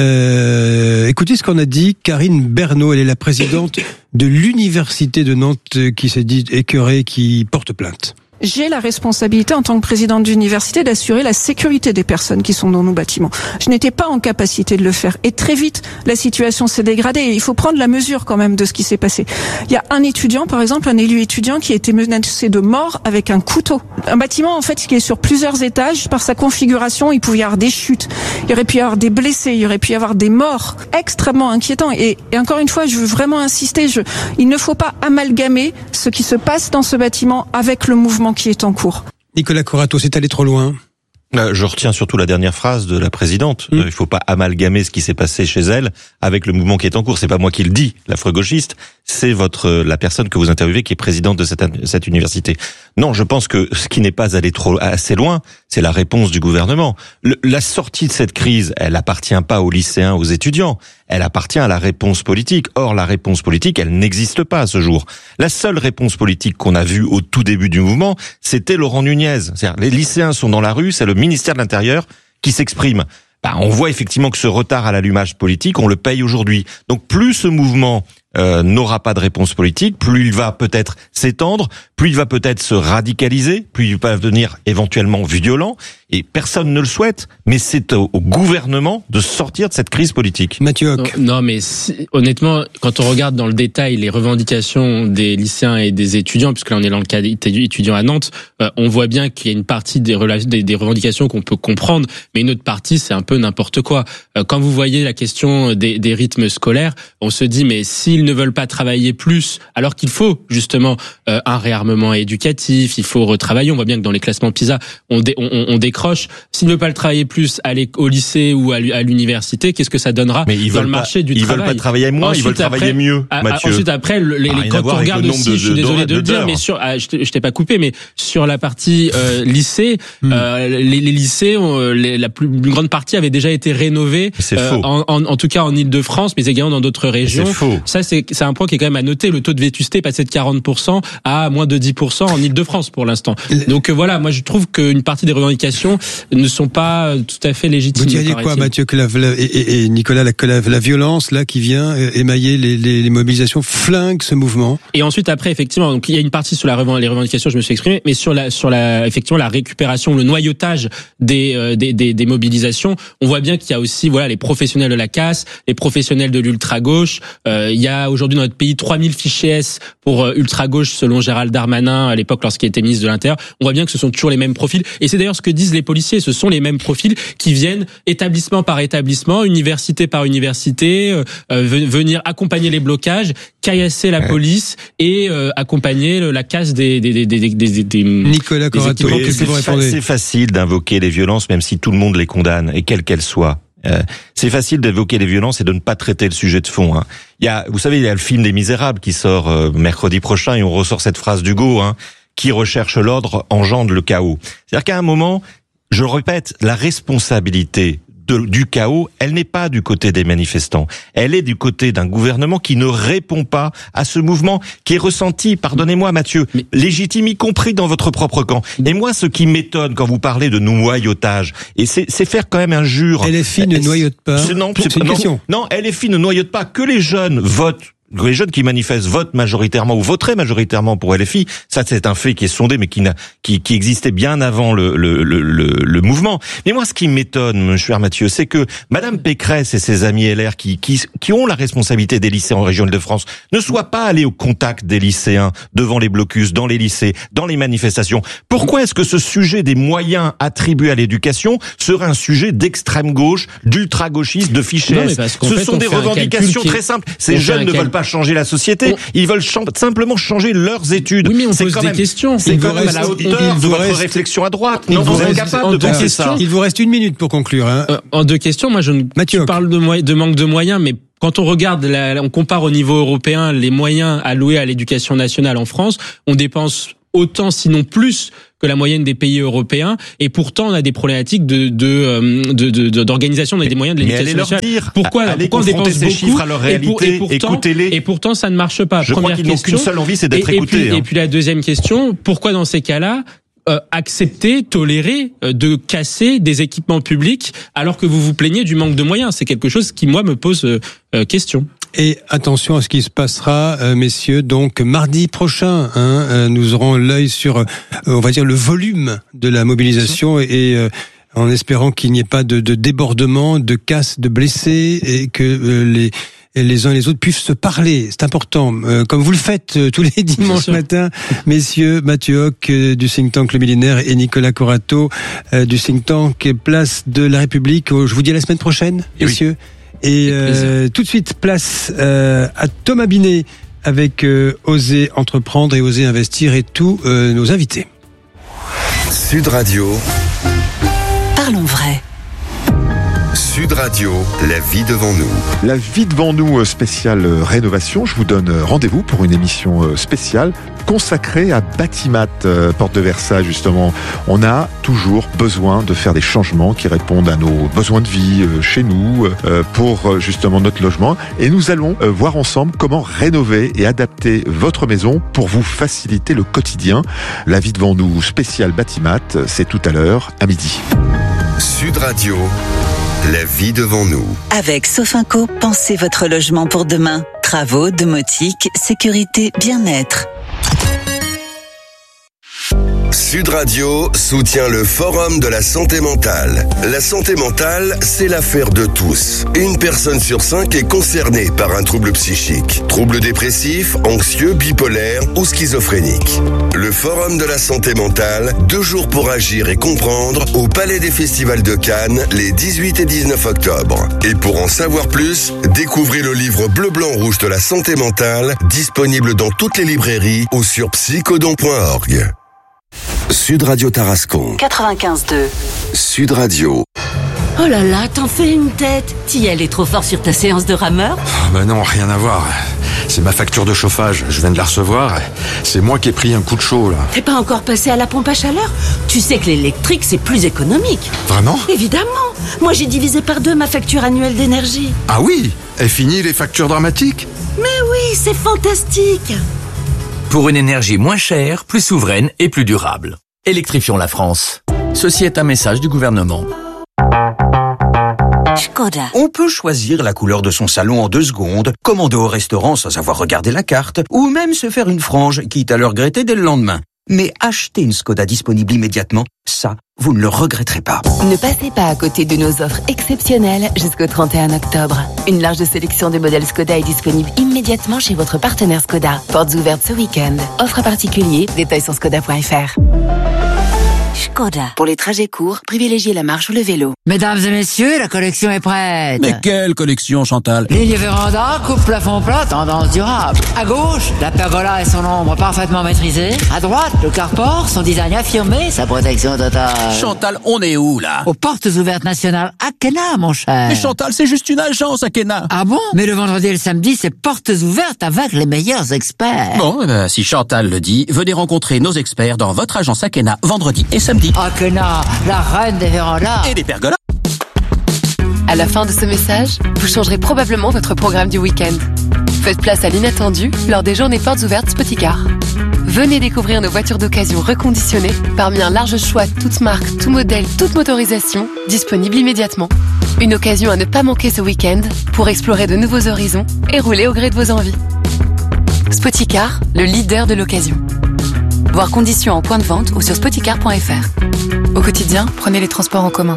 Écoutez ce qu'en a dit Karine Bernot. Elle est la présidente de l'université de Nantes qui s'est dit écœurée, qui porte plainte. J'ai la responsabilité en tant que présidente d'université d'assurer la sécurité des personnes qui sont dans nos bâtiments. Je n'étais pas en capacité de le faire. Et très vite, la situation s'est dégradée. Et il faut prendre la mesure quand même de ce qui s'est passé. Il y a un étudiant, par exemple, un élu étudiant qui a été menacé de mort avec un couteau. Un bâtiment, en fait, qui est sur plusieurs étages. Par sa configuration, il pouvait y avoir des chutes. Il y aurait pu y avoir des blessés. Il y aurait pu y avoir des morts. Extrêmement inquiétant. Et encore une fois, je veux vraiment insister. Il ne faut pas amalgamer ce qui se passe dans ce bâtiment avec le mouvement qui est en cours. Nicolas Corato, c'est allé trop loin. Je retiens surtout la dernière phrase de la présidente. Il faut pas amalgamer ce qui s'est passé chez elle avec le mouvement qui est en cours. C'est pas moi qui le dis, l'affreux-gauchiste. C'est la personne que vous interviewez qui est présidente de cette université. Non, je pense que ce qui n'est pas allé assez loin, c'est la réponse du gouvernement. La sortie de cette crise, elle appartient pas aux lycéens, aux étudiants. Elle appartient à la réponse politique. Or, la réponse politique, elle n'existe pas à ce jour. La seule réponse politique qu'on a vue au tout début du mouvement, c'était Laurent Nunez. C'est-à-dire, les lycéens sont dans la rue, c'est le ministère de l'Intérieur qui s'exprime. On voit effectivement que ce retard à l'allumage politique, on le paye aujourd'hui. Donc, plus ce mouvement n'aura pas de réponse politique, plus il va peut-être s'étendre, plus il va peut-être se radicaliser, plus il va devenir éventuellement violent, et personne ne le souhaite, mais c'est au gouvernement de sortir de cette crise politique. Mathieu Hoc. Non, mais honnêtement, quand on regarde dans le détail les revendications des lycéens et des étudiants, puisque là on est dans le cas étudiants à Nantes, on voit bien qu'il y a une partie des revendications qu'on peut comprendre, mais une autre partie c'est un peu n'importe quoi. Quand vous voyez la question des rythmes scolaires, on se dit mais s'ils ne veulent pas travailler plus, alors qu'il faut justement un réarmement éducatif, il faut retravailler. On voit bien que dans les classements PISA, on décroche. S'ils ne veulent pas le travailler plus, aller au lycée ou à l'université, qu'est-ce que ça donnera dans le marché du travail? Ils veulent pas travailler moins, ils veulent travailler mieux, Mathieu. Ensuite, après, quand on regarde aussi, je suis désolé de le dire, mais je t'ai pas coupé, mais sur la partie lycée, les lycées, la plus grande partie avait déjà été rénovée, en tout cas en Île-de-France, mais également dans d'autres régions. C'est faux. Ça, c'est un point qui est quand même à noter. Le taux de vétusté est passé de 40% à moins de 10% en Île-de-France pour l'instant. Donc voilà, moi je trouve qu'une partie des revendications ne sont pas tout à fait légitimes. Vous diriez quoi, Mathieu, et Nicolas, que la violence là qui vient émailler les mobilisations flingue ce mouvement? Et ensuite après, effectivement, donc il y a une partie sur les revendications, je me suis exprimé, mais sur effectivement la récupération, le noyautage des mobilisations, on voit bien qu'il y a aussi les professionnels de la casse, les professionnels de l'ultra-gauche. Il y a aujourd'hui dans notre pays 3000 fichiers S pour ultra-gauche selon Gérald Darmanin à l'époque lorsqu'il était ministre de l'Intérieur. On voit bien que ce sont toujours les mêmes profils. Et c'est d'ailleurs ce que disent les policiers. Ce sont les mêmes profils qui viennent établissement par établissement, université par université, venir accompagner les blocages, caillasser la police et accompagner la casse des Nicolas Corato, qu'est-ce que vous répondez? C'est facile d'invoquer les violences même si tout le monde les condamne et quelles qu'elles soient. C'est facile d'évoquer les violences et de ne pas traiter le sujet de fond. Vous savez, il y a le film des Misérables qui sort mercredi prochain et on ressort cette phrase d'Hugo, qui recherche l'ordre engendre le chaos. C'est-à-dire qu'à un moment, je le répète, la responsabilité du chaos, elle n'est pas du côté des manifestants. Elle est du côté d'un gouvernement qui ne répond pas à ce mouvement qui est ressenti, pardonnez-moi Mathieu, légitime y compris dans votre propre camp. Et moi, ce qui m'étonne quand vous parlez de noyautage, et c'est faire quand même injure. LFI ne noyote pas. C'est une question. Non, LFI ne noyote pas. Que les jeunes votent. Les jeunes qui manifestent votent majoritairement ou voteraient majoritairement pour LFI. Ça, c'est un fait qui est sondé, mais qui existait bien avant le mouvement. Mais moi, ce qui m'étonne, mon cher Mathieu, c'est que Madame Pécresse et ses amis LR qui ont la responsabilité des lycées en région Île-de-France ne soient pas allés au contact des lycéens devant les blocus, dans les lycées, dans les manifestations. Pourquoi est-ce que ce sujet des moyens attribués à l'éducation serait un sujet d'extrême gauche, d'ultra-gauchiste, de fichés? Ce sont des revendications très simples. Ces jeunes ne veulent pas changer la société, ils veulent simplement changer leurs études. Oui, mais on pose des questions. C'est quand même à la hauteur de votre réflexion à droite. Non, vous êtes capable de penser ça. Il vous reste 1 minute pour conclure. En 2 questions, moi je parle de manque de moyens, mais quand on regarde, on compare au niveau européen les moyens alloués à l'éducation nationale en France, on dépense autant, sinon plus, que la moyenne des pays européens, et pourtant on a des problématiques d'organisation, on a des moyens de l'éducation nationale. Pourquoi on dépense ces beaucoup chiffres à leur réalité, écoutez-les. Et pourtant ça ne marche pas. Je crois qu'ils n'ont qu'une seule envie, c'est d'être écoutés. Et puis la deuxième question, pourquoi dans ces cas-là accepter, tolérer de casser des équipements publics alors que vous vous plaignez du manque de moyens? C'est quelque chose qui, moi, me pose question. Et attention à ce qui se passera, messieurs. Donc mardi prochain, nous aurons l'œil sur, on va dire, le volume de la mobilisation et en espérant qu'il n'y ait pas de débordement, de casse, de blessés et que les uns et les autres puissent se parler. C'est important. Comme vous le faites tous les dimanches matins, messieurs, Mathieu Hoc du think tank Le Millénaire et Nicolas Corato du think tank Place de la République. Je vous dis à la semaine prochaine, messieurs. Et tout de suite, place à Thomas Binet avec Oser entreprendre et Oser investir et tous nos invités. Sud Radio. Parlons vrai. Sud Radio, la vie devant nous. La vie devant nous spéciale rénovation. Je vous donne rendez-vous pour une émission spéciale consacrée à Batimat, porte de Versailles justement. On a toujours besoin de faire des changements qui répondent à nos besoins de vie chez nous pour justement notre logement. Et nous allons voir ensemble comment rénover et adapter votre maison pour vous faciliter le quotidien. La vie devant nous spéciale Batimat, c'est tout à l'heure à midi. Sud Radio. La vie devant nous. Avec Sofinco, pensez votre logement pour demain. Travaux, domotique, sécurité, bien-être. Sud Radio soutient le Forum de la santé mentale. La santé mentale, c'est l'affaire de tous. 1 personne sur 5 est concernée par un trouble psychique. Trouble dépressif, anxieux, bipolaire ou schizophrénique. Le Forum de la santé mentale, 2 jours pour agir et comprendre, au Palais des Festivals de Cannes, les 18 et 19 octobre. Et pour en savoir plus, découvrez le livre Bleu, Blanc, Rouge de la santé mentale, disponible dans toutes les librairies ou sur psychodon.org. Sud Radio Tarascon. 95.2. Sud Radio. Oh là là, t'en fais une tête. T'y allais trop fort sur ta séance de rameur? Bah non, rien à voir. C'est ma facture de chauffage. Je viens de la recevoir. C'est moi qui ai pris un coup de chaud, là. T'es pas encore passé à la pompe à chaleur? Tu sais que l'électrique, c'est plus économique. Vraiment? Évidemment. Moi, j'ai divisé par 2 ma facture annuelle d'énergie. Ah oui? Et fini les factures dramatiques? Mais oui, c'est fantastique. Pour une énergie moins chère, plus souveraine et plus durable. Électrifions la France. Ceci est un message du gouvernement. Škoda. On peut choisir la couleur de son salon en 2 secondes, commander au restaurant sans avoir regardé la carte, ou même se faire une frange, quitte à le regretter dès le lendemain. Mais acheter une Škoda disponible immédiatement, ça, vous ne le regretterez pas. Ne passez pas à côté de nos offres exceptionnelles jusqu'au 31 octobre. Une large sélection de modèles Škoda est disponible immédiatement chez votre partenaire Škoda. Portes ouvertes ce week-end. Offre particulier, détails sur škoda.fr. Škoda. Pour les trajets courts, privilégiez la marche ou le vélo. Mesdames et messieurs, la collection est prête. Mais quelle collection, Chantal? Ligne véranda, coupe plafond plat, tendance durable. À gauche, la pergola et son ombre parfaitement maîtrisée. À droite, le carport, son design affirmé, sa protection totale. Chantal, on est où, là? Aux portes ouvertes nationales Akena, mon cher. Mais Chantal, c'est juste une agence, Akena. Ah bon? Mais le vendredi et le samedi, c'est portes ouvertes avec les meilleurs experts. Bon, si Chantal le dit, venez rencontrer nos experts dans votre agence Akena vendredi et samedi. Akena, la reine des vérandas. Et des pergolas. À la fin de ce message, vous changerez probablement votre programme du week-end. Faites place à l'inattendu lors des journées portes ouvertes Spoticar. Venez découvrir nos voitures d'occasion reconditionnées parmi un large choix toutes marques, tout modèle, toute motorisation, disponibles immédiatement. Une occasion à ne pas manquer ce week-end pour explorer de nouveaux horizons et rouler au gré de vos envies. Spoticar, le leader de l'occasion. Voir conditions en point de vente ou sur spoticar.fr. Au quotidien, prenez les transports en commun.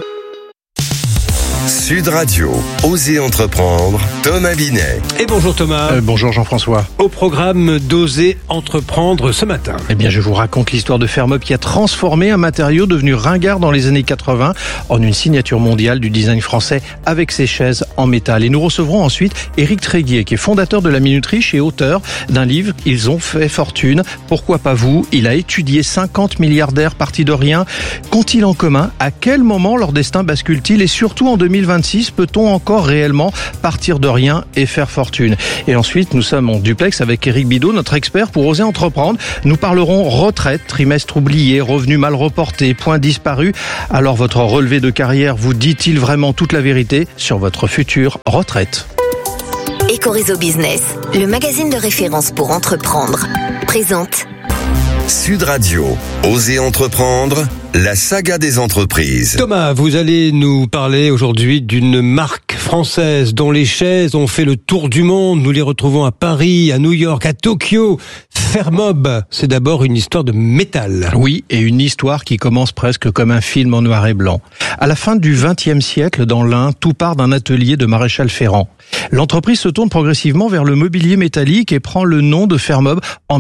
Sud Radio, Osez entreprendre, Thomas Binet. Et bonjour Thomas. Bonjour Jean-François. Au programme d'Oser entreprendre ce matin. Eh bien, je vous raconte l'histoire de Fermob qui a transformé un matériau devenu ringard dans les années 80 en une signature mondiale du design français avec ses chaises en métal. Et nous recevrons ensuite Éric Tréguier, qui est fondateur de la Minute Riche et auteur d'un livre « Ils ont fait fortune, pourquoi pas vous ?» Il a étudié 50 milliardaires partis de rien. Qu'ont-ils en commun? À quel moment leur destin bascule-t-il? Et surtout en 2026, peut-on encore réellement partir de rien et faire fortune? Et ensuite, nous sommes en duplex avec Éric Bidot, notre expert pour Oser entreprendre. Nous parlerons retraite, trimestre oublié, revenus mal reportés, points disparus. Alors votre relevé de carrière vous dit-il vraiment toute la vérité sur votre future retraite? Ecoréseau Business, le magazine de référence pour entreprendre, présente Sud Radio, Osez entreprendre, la saga des entreprises. Thomas, vous allez nous parler aujourd'hui d'une marque française dont les chaises ont fait le tour du monde. Nous les retrouvons à Paris, à New York, à Tokyo. Fermob, c'est d'abord une histoire de métal. Oui, et une histoire qui commence presque comme un film en noir et blanc. À la fin du XXe siècle, dans l'Ain, tout part d'un atelier de maréchal Ferrand. L'entreprise se tourne progressivement vers le mobilier métallique et prend le nom de Fermob en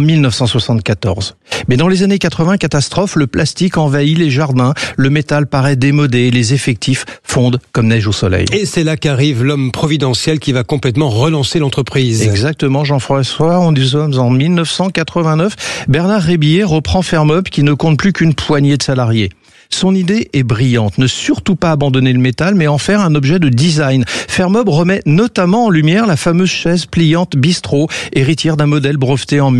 1974. Mais dans les années 80, catastrophe, le plastique envahit les jardins, le métal paraît démodé et les effectifs fondent comme neige au soleil. Et c'est là qu'arrive l'homme providentiel qui va complètement relancer l'entreprise. Exactement, Jean-François, nous sommes en 1989. Bernard Rébillet reprend Fermob qui ne compte plus qu'une poignée de salariés. Son idée est brillante, ne surtout pas abandonner le métal, mais en faire un objet de design. Fermob remet notamment en lumière la fameuse chaise pliante bistrot, héritière d'un modèle breveté en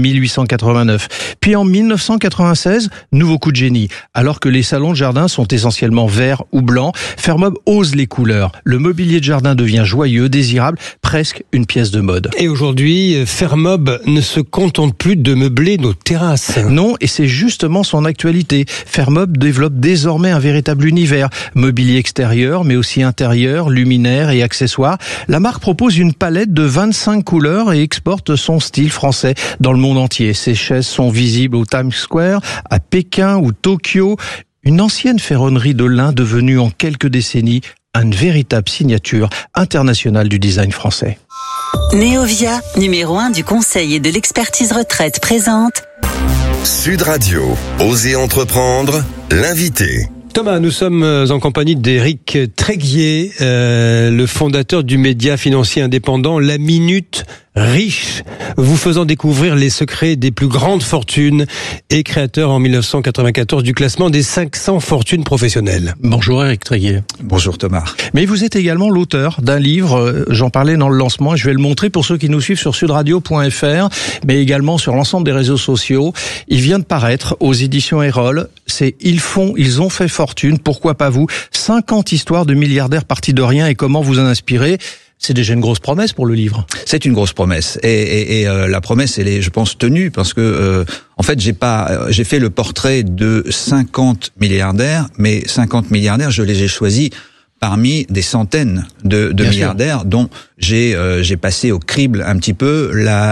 1889. Puis en 1996, nouveau coup de génie. Alors que les salons de jardin sont essentiellement verts ou blancs, Fermob ose les couleurs. Le mobilier de jardin devient joyeux, désirable, presque une pièce de mode. Et aujourd'hui, Fermob ne se contente plus de meubler nos terrasses. Non, et c'est justement son actualité. Fermob développe désormais un véritable univers, mobilier extérieur mais aussi intérieur, luminaires et accessoires. La marque propose une palette de 25 couleurs et exporte son style français dans le monde entier. Ses chaises sont visibles au Times Square, à Pékin ou Tokyo. Une ancienne ferronnerie de l'Ain devenue en quelques décennies une véritable signature internationale du design français. Neovia, numéro 1 du conseil et de l'expertise retraite, présente Sud Radio, Osez entreprendre, l'invité. Thomas, nous sommes en compagnie d'Éric Tréguier, le fondateur du média financier indépendant La Minute Riche, vous faisant découvrir les secrets des plus grandes fortunes et créateur en 1994 du classement des 500 fortunes professionnelles. Bonjour Éric Tréguier. Bonjour Thomas. Mais vous êtes également l'auteur d'un livre, j'en parlais dans le lancement, je vais le montrer pour ceux qui nous suivent sur sudradio.fr, mais également sur l'ensemble des réseaux sociaux. Il vient de paraître aux éditions Erol, c'est Ils ont fait fortune, pourquoi pas vous? 50 histoires de milliardaires partis de rien et comment vous en inspirer. C'est déjà une grosse promesse pour le livre. C'est une grosse promesse et la promesse elle est, je pense, tenue parce que en fait j'ai fait le portrait de 50 milliardaires, mais 50 milliardaires je les ai choisis parmi des centaines de milliardaires sûr. Dont j'ai passé au crible un petit peu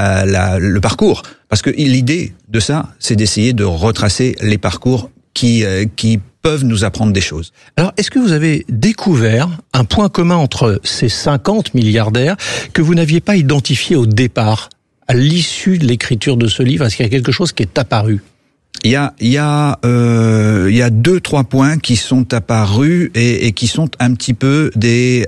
le parcours parce que l'idée de ça c'est d'essayer de retracer les parcours qui peuvent nous apprendre des choses. Alors, est-ce que vous avez découvert un point commun entre ces 50 milliardaires que vous n'aviez pas identifié au départ, à l'issue de l'écriture de ce livre? Est-ce qu'il y a quelque chose qui est apparu? Il y a 2-3 points qui sont apparus et qui sont un petit peu des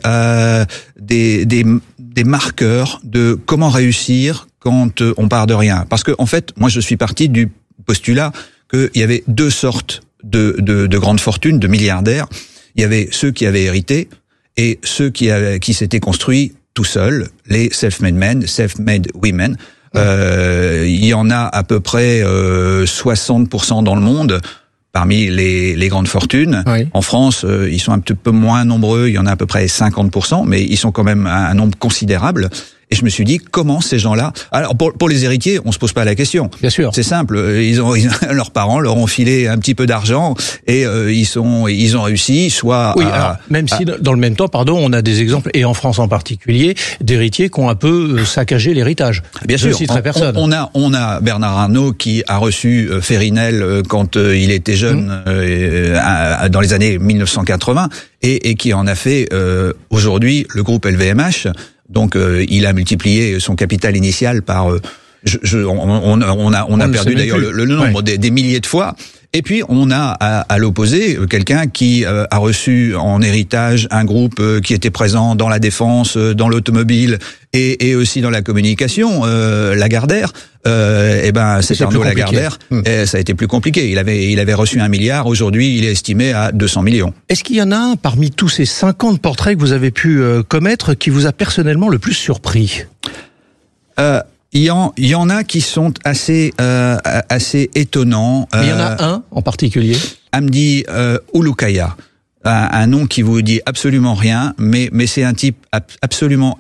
marqueurs de comment réussir quand on part de rien. Parce que, en fait, moi, je suis parti du postulat qu'il y avait deux sortes de grandes fortunes, de milliardaires. Il y avait ceux qui avaient hérité et ceux qui s'étaient construits tout seuls, les self-made men, self-made women. Il y en a à peu près 60% dans le monde. parmi les grandes fortunes. Oui. En France, ils sont un petit peu moins nombreux, il y en a à peu près 50%, mais ils sont quand même un nombre considérable. Et je me suis dit, comment ces gens-là... Alors, pour les héritiers, on se pose pas la question. Bien sûr. C'est simple. Leurs parents leur ont filé un petit peu d'argent et ils ont réussi, soit oui, alors, même si dans le même temps, on a des exemples, et en France en particulier, d'héritiers qui ont un peu saccagé l'héritage. Bien sûr. Je citerai personne. On a Bernard Arnault qui a reçu Férinel quand il était jeune, dans les années 1980, et qui en a fait aujourd'hui le groupe LVMH. Donc il a multiplié son capital initial par on a perdu d'ailleurs le nombre des milliers de fois. Et puis on a à l'opposé quelqu'un qui a reçu en héritage un groupe qui était présent dans la défense, dans l'automobile et aussi dans la communication, Lagardère. C'est Arnaud Lagardère. Ça a été plus compliqué. Il avait reçu 1 milliard. Aujourd'hui, il est estimé à 200 millions. Est-ce qu'il y en a un parmi tous ces 50 portraits que vous avez pu commettre qui vous a personnellement le plus surpris? Il y en a qui sont assez étonnants. Il y en a un en particulier. Hamdi Ulukaya. Un nom qui vous dit absolument rien, mais c'est un type absolument